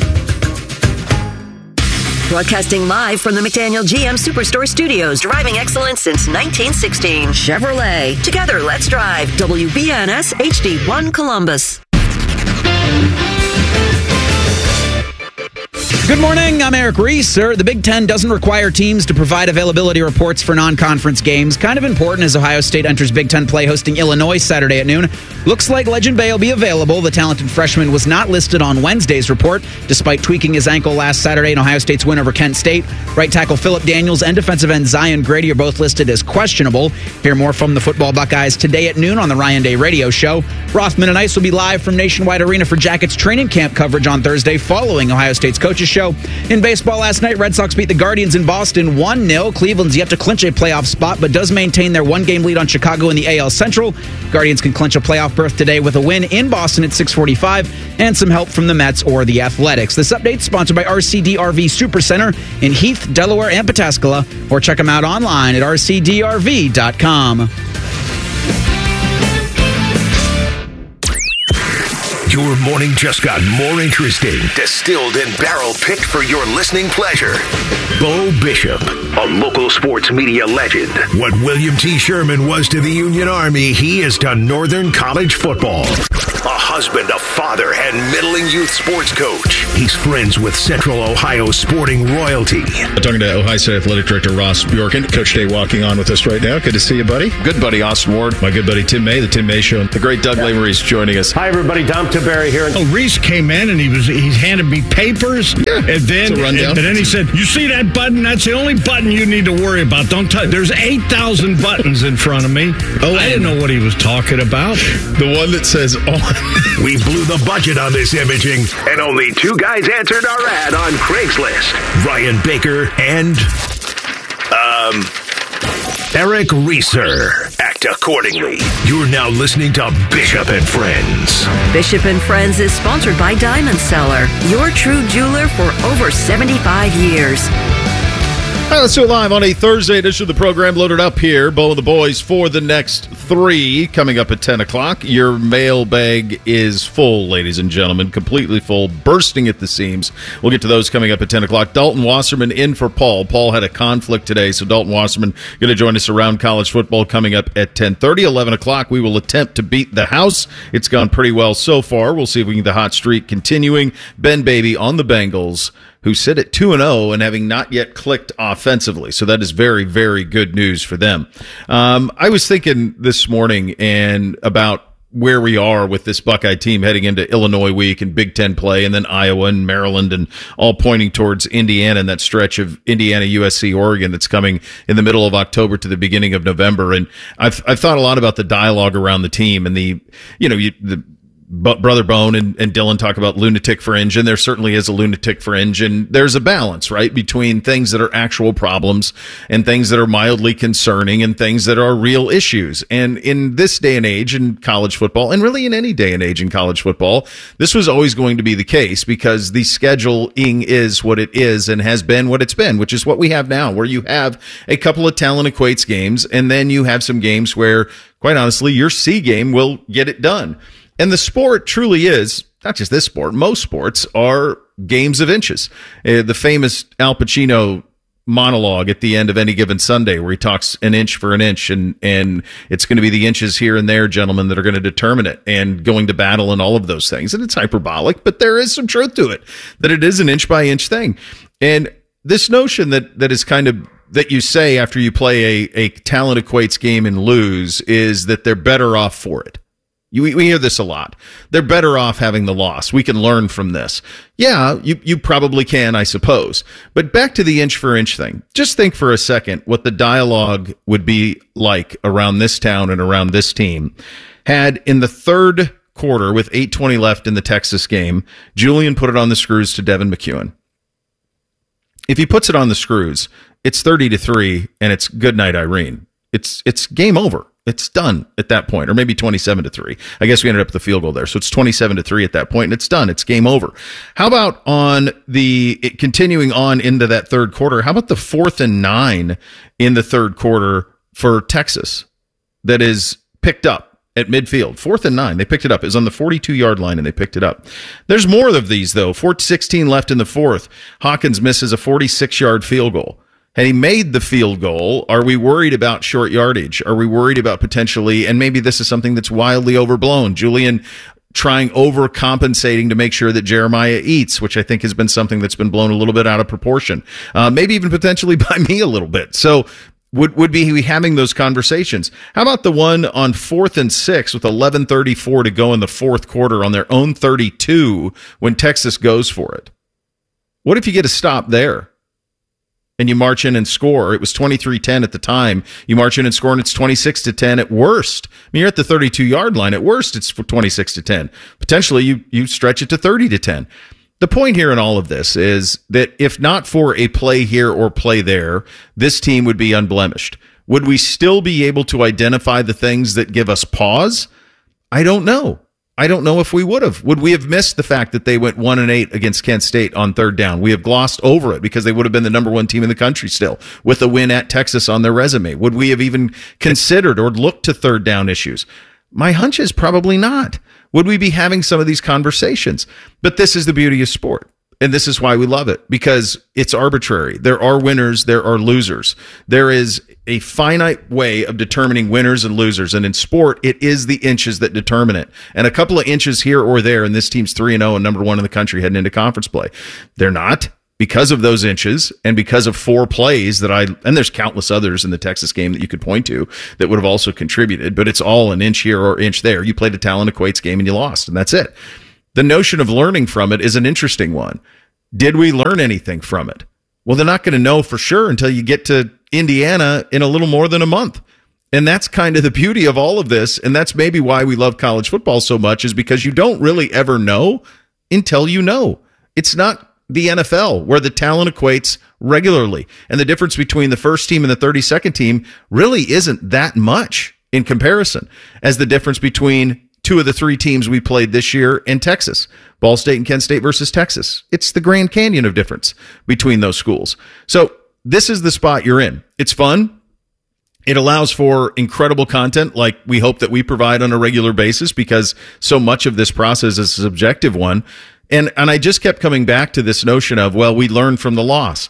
Broadcasting live from the McDaniel G M Superstore Studios, driving excellence since nineteen sixteen. Chevrolet. Together, let's drive. W B N S H D one Columbus. Good morning, I'm Eric Reeser. The Big Ten doesn't require teams to provide availability reports for non-conference games. Kind of important as Ohio State enters Big Ten play hosting Illinois Saturday at noon. Looks like Legend Bay will be available. The talented freshman was not listed on Wednesday's report, despite tweaking his ankle last Saturday in Ohio State's win over Kent State. Right tackle Philip Daniels and defensive end Zion Grady are both listed as questionable. Hear more from the football Buckeyes today at noon on the Ryan Day Radio Show. Rothman and Ice will be live from Nationwide Arena for Jackets training camp coverage on Thursday following Ohio State's coaches show. In baseball last night, Red Sox beat the Guardians in Boston one nil. Cleveland's yet to clinch a playoff spot, but does maintain their one-game lead on Chicago in the A L Central. Guardians can clinch a playoff berth today with a win in Boston at six forty-five and some help from the Mets or the Athletics. This update is sponsored by R C D R V Supercenter in Heath, Delaware, and Pataskala, or check them out online at R C D R V dot com. Your morning just got more interesting. Distilled and barrel-picked for your listening pleasure. Bo Bishop, a local sports media legend. What William T. Sherman was to the Union Army, he is to Northern College football. A husband, a father, and middling youth sports coach. He's friends with Central Ohio sporting royalty. I'm talking to Ohio State Athletic Director Ross Bjorken. Coach Day walking on with us right now. Good to see you, buddy. Good buddy, Austin Ward. My good buddy, Tim May, the Tim May Show. The great Doug Lesmerises joining us. Hi, everybody. Dom Tiberi here. Oh, Reese came in and he was he handed me papers. Yeah, and then and, and then he said, "You see that button? That's the only button you need to worry about. Don't touch. There's eight thousand buttons in front of me." Oh, I didn't know what he was talking about. The one that says on. We blew the budget on this imaging, and only two guys answered our ad on Craigslist: Ryan Baker and um. Eric Reeser. Act accordingly. You're now listening to Bishop and Friends. Bishop and Friends is sponsored by Diamond Seller, your true jeweler for over seventy-five years. All right, let's do it live on a Thursday edition of the program. Loaded up here, Bo and the boys for the next three. Coming up at ten o'clock. Your mailbag is full, ladies and gentlemen. Completely full, bursting at the seams. We'll get to those coming up at ten o'clock. Dalton Wasserman in for Paul. Paul had a conflict today, so Dalton Wasserman going to join us around college football coming up at ten thirty. eleven o'clock, we will attempt to beat the house. It's gone pretty well so far. We'll see if we can get the hot streak continuing. Ben Baby on the Bengals, who sit at two and oh and having not yet clicked offensively. So that is very, very good news for them. Um, I was thinking this morning and about where we are with this Buckeye team heading into Illinois week and Big Ten play, and then Iowa and Maryland, and all pointing towards Indiana and that stretch of Indiana, U S C, Oregon that's coming in the middle of October to the beginning of November. And I've I've thought a lot about the dialogue around the team and the, you know, you, the But Brother Bone and, and Dylan talk about lunatic fringe, and there certainly is a lunatic fringe, and there's a balance, right, between things that are actual problems and things that are mildly concerning and things that are real issues. And in this day and age in college football, and really in any day and age in college football, this was always going to be the case because the scheduling is what it is and has been what it's been, which is what we have now, where you have a couple of talent equates games, and then you have some games where, quite honestly, your C game will get it done. And the sport truly is, not just this sport, most sports are games of inches. Uh, the famous Al Pacino monologue at the end of Any Given Sunday where he talks an inch for an inch, and, and it's going to be the inches here and there, gentlemen, that are going to determine it, and going to battle and all of those things. And it's hyperbolic, but there is some truth to it, that it is an inch by inch thing. And this notion that that is kind of that you say after you play a, a talent equates game and lose is that they're better off for it. You, we hear this a lot. They're better off having the loss. We can learn from this. Yeah, you, you probably can, I suppose. But back to the inch for inch thing. Just think for a second what the dialogue would be like around this town and around this team had in the third quarter with eight twenty left in the Texas game, Julian put it on the screws to Devin McEwen. If he puts it on the screws, it's thirty to three and it's good night, Irene. It's it's game over. It's done at that point, or maybe twenty-seven to three. I guess we ended up with the field goal there. So it's twenty-seven to three at that point, and it's done. It's game over. How about on the it, continuing on into that third quarter? How about the fourth and nine in the third quarter for Texas that is picked up at midfield? Fourth and nine. They picked it up. It was on the forty-two yard line, and they picked it up. There's more of these, though. four sixteen left in the fourth. Hawkins misses a forty-six yard field goal. Had he made the field goal, are we worried about short yardage? Are we worried about potentially, and maybe this is something that's wildly overblown, Julian trying overcompensating to make sure that Jeremiah eats, which I think has been something that's been blown a little bit out of proportion, uh, maybe even potentially by me a little bit. So would would be having those conversations. How about the one on fourth and six with eleven thirty-four to go in the fourth quarter on their own thirty-two when Texas goes for it? What if you get a stop there? And you march in and score. It was twenty-three ten at the time. You march in and score, and it's twenty-six to ten at worst. I mean, you're at the thirty-two yard line. At worst, it's twenty-six to ten. Potentially, you you stretch it to thirty to ten. The point here in all of this is that if not for a play here or play there, this team would be unblemished. Would we still be able to identify the things that give us pause? I don't know. I don't know if we would have. Would we have missed the fact that they went one and eight against Kent State on third down? We have glossed over it because they would have been the number one team in the country still with a win at Texas on their resume. Would we have even considered or looked to third down issues? My hunch is probably not. would we be having some of these conversations? But this is the beauty of sport. And this is why we love it, because it's arbitrary. There are winners, there are losers. There is a finite way of determining winners and losers. And in sport, it is the inches that determine it. And a couple of inches here or there, and this team's three and oh and number one in the country heading into conference play. They're not, because of those inches and because of four plays that I, and there's countless others in the Texas game that you could point to that would have also contributed, but it's all an inch here or inch there. You played a talent equates game and you lost, and that's it. The notion of learning from it is an interesting one. Did we learn anything from it? Well, they're not going to know for sure until you get to Indiana in a little more than a month. And that's kind of the beauty of all of this. And that's maybe why we love college football so much, is because you don't really ever know until you know. It's not the N F L where the talent equates regularly. And the difference between the first team and the thirty-second team really isn't that much in comparison as the difference between two of the three teams we played this year in Texas, Ball State and Kent State versus Texas. It's the Grand Canyon of difference between those schools. So this is the spot you're in. It's fun. It allows for incredible content like we hope that we provide on a regular basis, because so much of this process is a subjective one. And, and I just kept coming back to this notion of, well, we learned from the loss.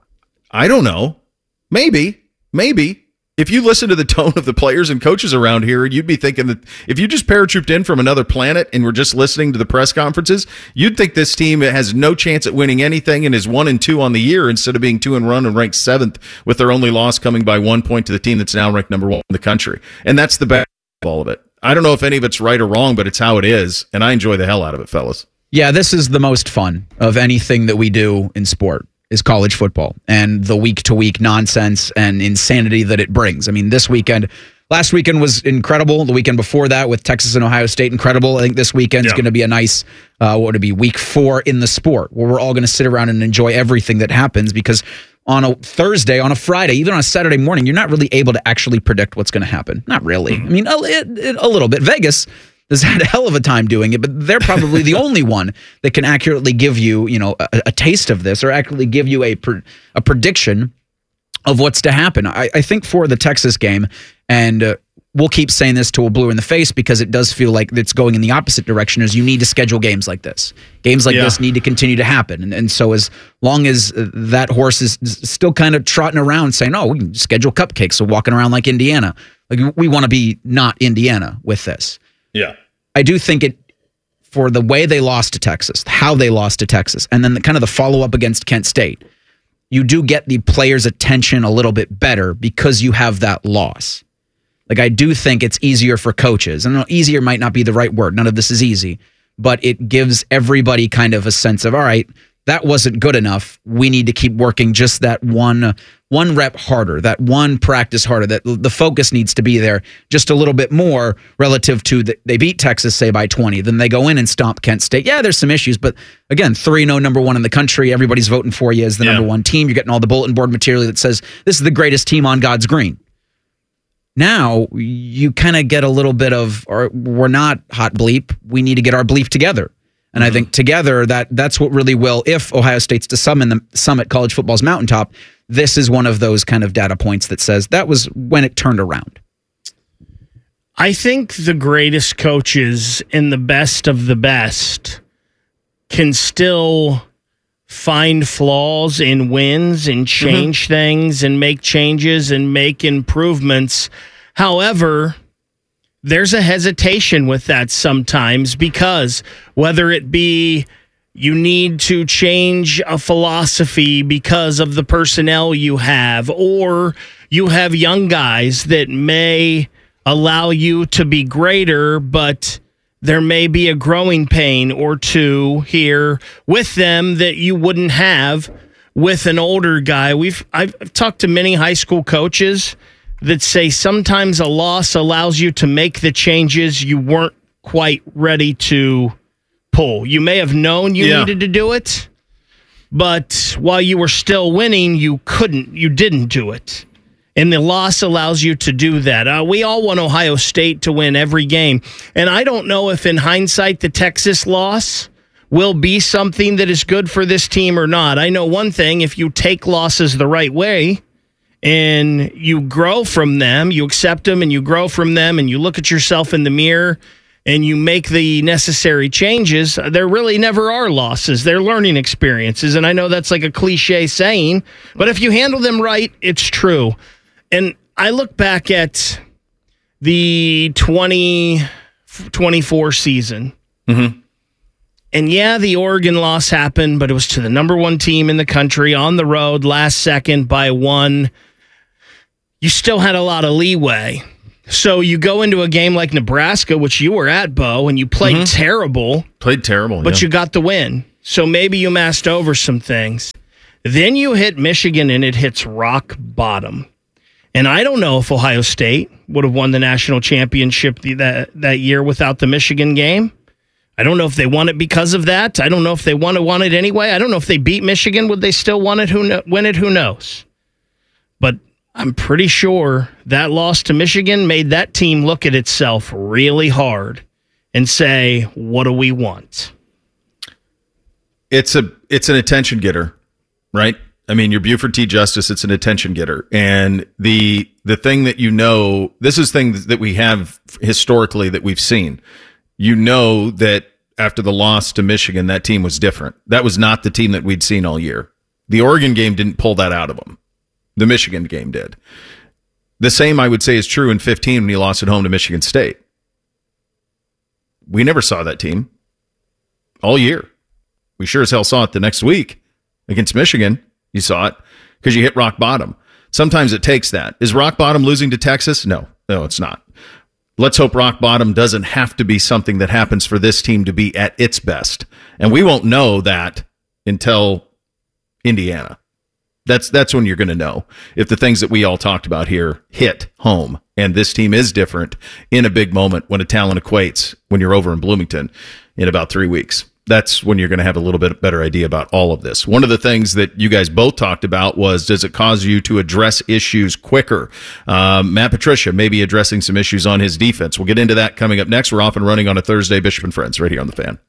I don't know. Maybe, maybe. If you listen to the tone of the players and coaches around here, you'd be thinking that if you just paratrooped in from another planet and were just listening to the press conferences, you'd think this team has no chance at winning anything and is one and two on the year instead of being two and one and ranked seventh, with their only loss coming by one point to the team that's now ranked number one in the country. And that's the best of all of it. I don't know if any of it's right or wrong, but it's how it is, and I enjoy the hell out of it, fellas. Yeah, this is the most fun of anything that we do in sport, is college football and the week-to-week nonsense and insanity that it brings. I mean, this weekend, last weekend was incredible. The weekend before that with Texas and Ohio State, incredible. I think this weekend is yeah. going to be a nice, uh, what would it be, week four in the sport, where we're all going to sit around and enjoy everything that happens, because on a Thursday, on a Friday, even on a Saturday morning, you're not really able to actually predict what's going to happen. Not really. I mean, a, it, a little bit. Vegas has had a hell of a time doing it, but they're probably the only one that can accurately give you, you know, a, a taste of this, or accurately give you a a prediction of what's to happen. I, I think for the Texas game, and uh, we'll keep saying this till we're blue in the face, because it does feel like it's going in the opposite direction, is you need to schedule games like this. Games like yeah. this need to continue to happen. And, and so as long as that horse is still kind of trotting around saying, oh, we can schedule cupcakes, so walking around like Indiana, like we want to be not Indiana with this. Yeah. I do think it, for the way they lost to Texas, how they lost to Texas, and then the kind of the follow-up against Kent State, you do get the players' attention a little bit better because you have that loss. Like, I do think it's easier for coaches. And easier might not be the right word. None of this is easy. But it gives everybody kind of a sense of, all right, that wasn't good enough. We need to keep working just that one one rep harder, that one practice harder, that the focus needs to be there just a little bit more relative to the, they beat Texas, say, by twenty. Then they go in and stomp Kent State. Yeah, there's some issues, but again, three and oh, number one in the country. Everybody's voting for you as the yeah. number one team. You're getting all the bulletin board material that says this is the greatest team on God's green. Now you kind of get a little bit of, or we're not hot bleep. We need to get our bleep together. And I think together that that's what really will, if Ohio State's to summon the summit college football's mountaintop, this is one of those kind of data points that says that was when it turned around. I think the greatest coaches and the best of the best can still find flaws in wins and change mm-hmm. things and make changes and make improvements. However, there's a hesitation with that sometimes, because whether it be you need to change a philosophy because of the personnel you have, or you have young guys that may allow you to be greater, but there may be a growing pain or two here with them that you wouldn't have with an older guy. We've I've talked to many high school coaches that say sometimes a loss allows you to make the changes you weren't quite ready to pull. You may have known you yeah. needed to do it, but while you were still winning, you couldn't, you didn't do it. And the loss allows you to do that. Uh, we all want Ohio State to win every game. And I don't know if in hindsight the Texas loss will be something that is good for this team or not. I know one thing, if you take losses the right way, and you grow from them, you accept them and you grow from them, and you look at yourself in the mirror and you make the necessary changes, there really never are losses. They're learning experiences. And I know that's like a cliche saying, but if you handle them right, it's true. And I look back at the twenty twenty-four season. Mm-hmm. And yeah, the Oregon loss happened, but it was to the number one team in the country on the road last second by one. You still had a lot of leeway. So you go into a game like Nebraska, which you were at, Bo, and you played mm-hmm. terrible. Played terrible, But yeah. you got the win. So maybe you masked over some things. Then you hit Michigan, and it hits rock bottom. And I don't know if Ohio State would have won the national championship that, that year without the Michigan game. I don't know if they won it because of that. I don't know if they won it, won it anyway. I don't know if they beat Michigan. Would they still won it? Who know, win it? Who knows? But I'm pretty sure that loss to Michigan made that team look at itself really hard and say, what do we want? It's a it's an attention getter, right? I mean, you're Buford T. Justice, it's an attention getter. And the the thing that you know, this is things that we have historically that we've seen. You know that after the loss to Michigan, that team was different. That was not the team that we'd seen all year. The Oregon game didn't pull that out of them. The Michigan game did. The same, I would say, is true in fifteen when he lost at home to Michigan State. We never saw that team all year. We sure as hell saw it the next week against Michigan. You saw it because you hit rock bottom. Sometimes it takes that. Is rock bottom losing to Texas? No, no, it's not. Let's hope rock bottom doesn't have to be something that happens for this team to be at its best. And we won't know that until Indiana. That's that's when you're going to know if the things that we all talked about here hit home. And this team is different in a big moment when a talent equates when you're over in Bloomington in about three weeks. That's when you're going to have a little bit better idea about all of this. One of the things that you guys both talked about was, does it cause you to address issues quicker? Um, Matt Patricia may be addressing some issues on his defense. We'll get into that coming up next. We're off and running on a Thursday. Bishop and Friends right here on The Fan.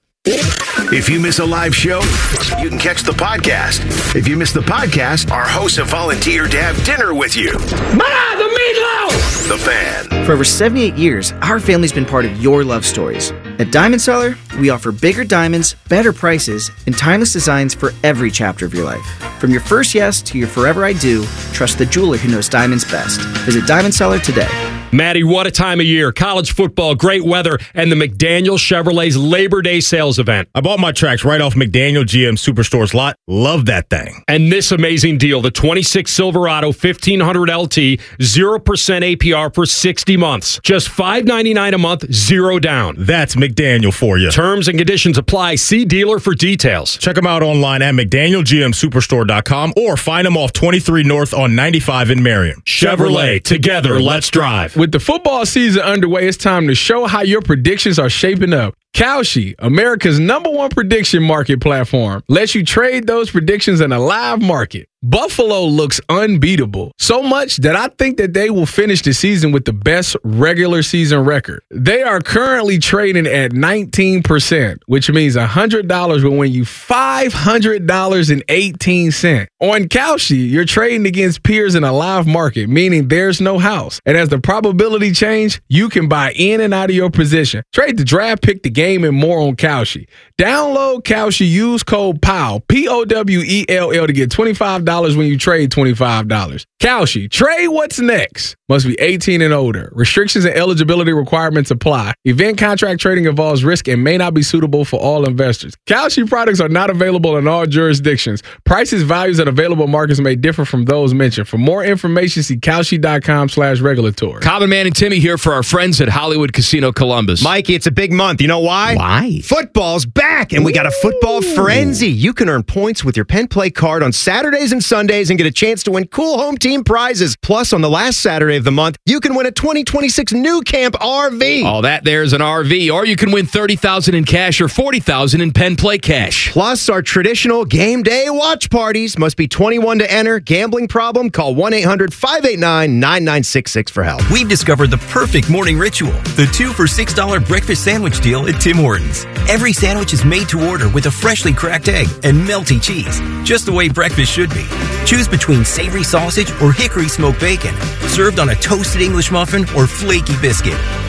If you miss a live show, you can catch the podcast. If you miss the podcast, our hosts have volunteered to have dinner with you. Ma, the meatloaf! The Fan. For over seventy-eight years, our family's been part of your love stories. At Diamond Seller, we offer bigger diamonds, better prices, and timeless designs for every chapter of your life. From your first yes to your forever I do, trust the jeweler who knows diamonds best. Visit Diamond Seller today. Maddie, what a time of year. College football, great weather, and the McDaniel Chevrolet's Labor Day sales event. I bought my tracks right off McDaniel G M Superstore's lot. Love that thing. And this amazing deal, the twenty-six Silverado fifteen hundred L T, zero percent A P R for sixty months. Just five ninety-nine a month, zero down. That's McDaniel for you. Terms and conditions apply. See dealer for details. Check them out online at McDaniel G M Superstore dot com or find them off twenty-three North on ninety-five in Marion. Chevrolet, together, let's drive. With the football season underway, it's time to show how your predictions are shaping up. Kalshi, America's number one prediction market platform, lets you trade those predictions in a live market. Buffalo looks unbeatable, so much that I think that they will finish the season with the best regular season record. They are currently trading at nineteen percent, which means one hundred dollars will win you five hundred dollars and eighteen cents. On Kalshi, you're trading against peers in a live market, meaning there's no house. And as the probability change, you can buy in and out of your position. Trade the draft, pick the game, and more on Kalshi. Download Kalshi, use code P O W, P O W E L L, to get twenty-five dollars when you trade twenty-five dollars. Kalshi, trade what's next. Must be eighteen and older. Restrictions and eligibility requirements apply. Event contract trading involves risk and may not be suitable for all investors. Kalshi products are not available in all jurisdictions. Prices, values, and available markets may differ from those mentioned. For more information, see Kalshi.com slash regulatory. Common Man and Timmy here for our friends at Hollywood Casino Columbus. Mikey, it's a big month. You know why? Why? Football's back, and we got a football frenzy. You can earn points with your Penn Play card on Saturdays and Sundays and get a chance to win cool home team prizes. Plus, on the last Saturday of the month, you can win a twenty twenty-six New Camp R V. All that there's an R V, or you can win thirty thousand dollars in cash or forty thousand dollars in Penn Play cash. Plus, our traditional game day watch parties. Must be twenty-one to enter. Gambling problem? Call one eight hundred five eight nine nine nine six six for help. We've discovered the perfect morning ritual, the two for six dollars breakfast sandwich deal at Tim Hortons. Every sandwich is made to order with a freshly cracked egg and melty cheese, just the way breakfast should be. Choose between savory sausage or hickory smoked bacon, served on a toasted English muffin or flaky biscuit.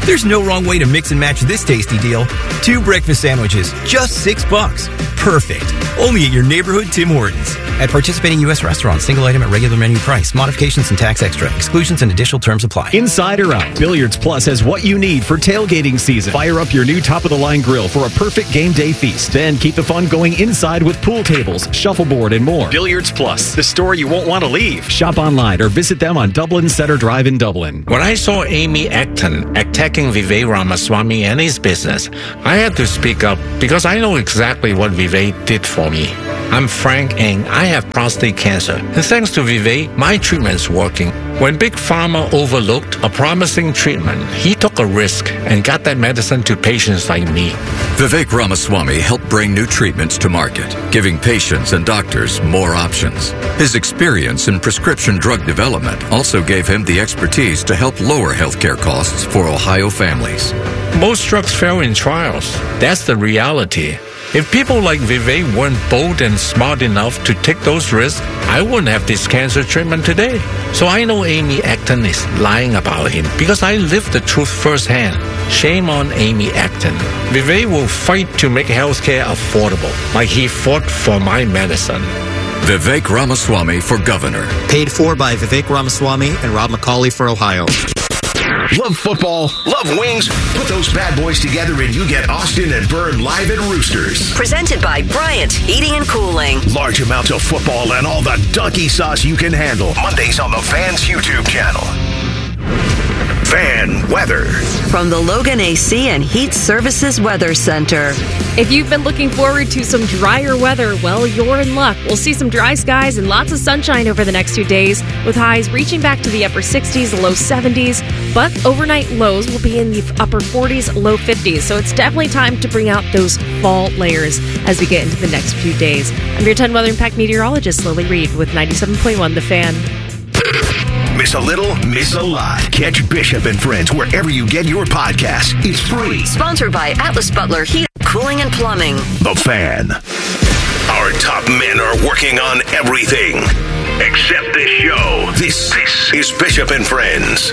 There's no wrong way to mix and match this tasty deal. Two breakfast sandwiches, just six bucks. Perfect. Only at your neighborhood Tim Hortons. At participating U S restaurants, single item at regular menu price. Modifications and tax extra. Exclusions and additional terms apply. Inside or out, Billiards Plus has what you need for tailgating season. Fire up your new top-of-the-line grill for a perfect game day feast. Then keep the fun going inside with pool tables, shuffleboard, and more. Billiards Plus, the store you won't want to leave. Shop online or visit them on Dublin Center Drive in Dublin. When I saw Amy Acton attacking Vivek Ramaswamy and his business, I had to speak up because I know exactly what Vivek did for me. I'm Frank and I have prostate cancer. And thanks to Vivek, my treatment's working. When Big Pharma overlooked a promising treatment, he took a risk and got that medicine to patients like me. Vivek Ramaswamy helped bring new treatments to market, giving patients and doctors more options. His experience in prescription drug development also gave him the expertise to help lower healthcare costs for Ohio families. Most drugs fail in trials. That's the reality. If people like Vivek weren't bold and smart enough to take those risks, I wouldn't have this cancer treatment today. So I know Amy Acton is lying about him because I lived the truth firsthand. Shame on Amy Acton. Vivek will fight to make healthcare affordable, like he fought for my medicine. Vivek Ramaswamy for governor. Paid for by Vivek Ramaswamy and Rob McCauley for Ohio. Love football? Love wings? Put those bad boys together and you get Austin and Byrne live at Roosters. Presented by Bryant Heating and Cooling. Large amounts of football and all the donkey sauce you can handle. Mondays on the Fan's YouTube channel. Fan weather. From the Logan A C and Heat Services Weather Center. If you've been looking forward to some drier weather, well, you're in luck. We'll see some dry skies and lots of sunshine over the next two days, with highs reaching back to the upper sixties, low seventies. But overnight lows will be in the upper forties, low fifties. So it's definitely time to bring out those fall layers as we get into the next few days. I'm your ten Weather Impact meteorologist, Lily Reed, with ninety-seven point one The Fan. Miss a little, miss a lot. Catch Bishop and Friends wherever you get your podcasts. It's free. Sponsored by Atlas Butler Heat, Cooling and Plumbing. The Fan. Our top men are working on everything except this show. This, this is Bishop and Friends.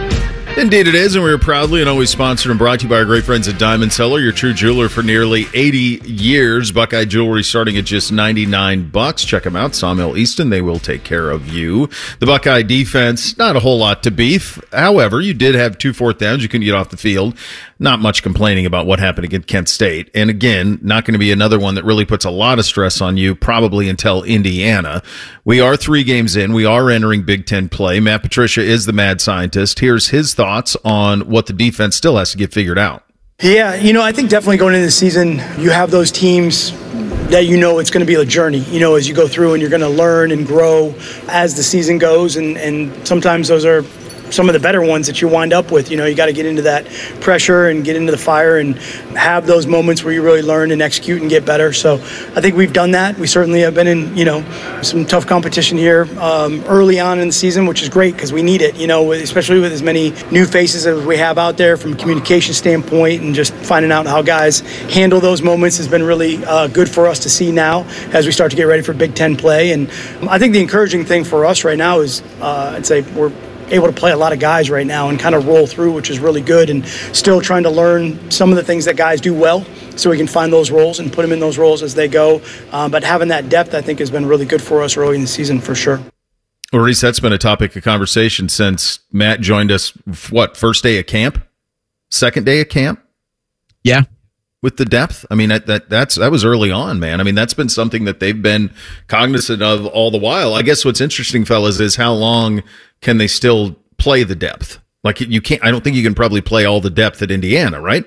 Indeed it is, and we're proudly and always sponsored and brought to you by our great friends at Diamond Seller, your true jeweler for nearly eighty years. Buckeye Jewelry starting at just ninety-nine bucks. Check them out, Sawmill Easton. They will take care of you. The Buckeye defense, not a whole lot to beef. However, you did have two fourth downs. You couldn't get off the field. Not much complaining about what happened against Kent State. And again, not going to be another one that really puts a lot of stress on you, probably until Indiana. We are three games in. We are entering Big Ten play. Matt Patricia is the mad scientist. Here's his thoughts on what the defense still has to get figured out. Yeah, you know, I think definitely going into the season, you have those teams that you know it's going to be a journey, you know, as you go through and you're going to learn and grow as the season goes. And, and sometimes those are some of the better ones that you wind up with. You know, you got to get into that pressure and get into the fire and have those moments where you really learn and execute and get better. So I think we've done that. We certainly have been in, you know, some tough competition here um, early on in the season, which is great because we need it, you know, especially with as many new faces as we have out there from a communication standpoint, and just finding out how guys handle those moments has been really uh, good for us to see now as we start to get ready for Big Ten play. And I think the encouraging thing for us right now is uh, I'd say we're able to play a lot of guys right now and kind of roll through, which is really good, and still trying to learn some of the things that guys do well so we can find those roles and put them in those roles as they go. Um, but having that depth, I think, has been really good for us early in the season for sure. Well, Reese, that's been a topic of conversation since Matt joined us, what, first day of camp? Second day of camp? Yeah. With the depth? I mean, that, that that's that was early on, man. I mean, that's been something that they've been cognizant of all the while. I guess what's interesting, fellas, is how long can they still play the depth? Like, you can't, I don't think you can probably play all the depth at Indiana, right?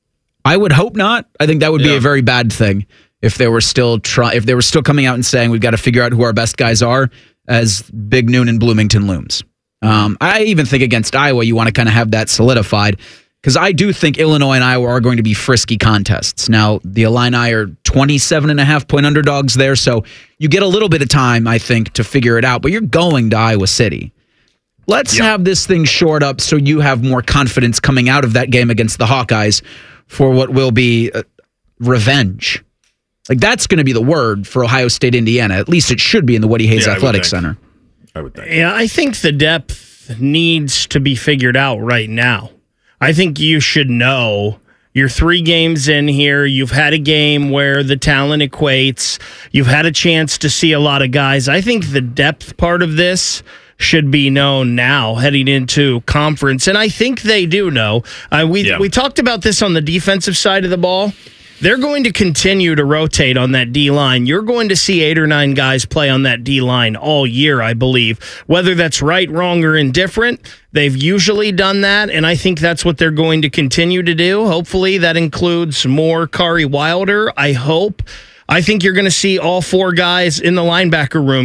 I would hope not. I think that would yeah. be a very bad thing if they were still try if they were still coming out and saying we've got to figure out who our best guys are as Big Noon and Bloomington looms. Um, I even think against Iowa, you want to kind of have that solidified, because I do think Illinois and Iowa are going to be frisky contests. Now, the Illini are twenty-seven and a half point underdogs there, so you get a little bit of time, I think, to figure it out, but you're going to Iowa City. Let's yep. have this thing shored up so you have more confidence coming out of that game against the Hawkeyes for what will be uh, revenge. Like, that's going to be the word for Ohio State, Indiana. At least it should be in the Woody Hayes yeah, Athletic Center. I would think. Yeah, I think the depth needs to be figured out right now. I think you should know. You're three games in here. You've had a game where the talent equates. You've had a chance to see a lot of guys. I think the depth part of this should be known now heading into conference. And I think they do know. Uh, we yeah. we talked about this on the defensive side of the ball. They're going to continue to rotate on that D-line. You're going to see eight or nine guys play on that D-line all year, I believe. Whether that's right, wrong, or indifferent, they've usually done that, and I think that's what they're going to continue to do. Hopefully that includes more Kari Wilder, I hope. I think you're going to see all four guys in the linebacker room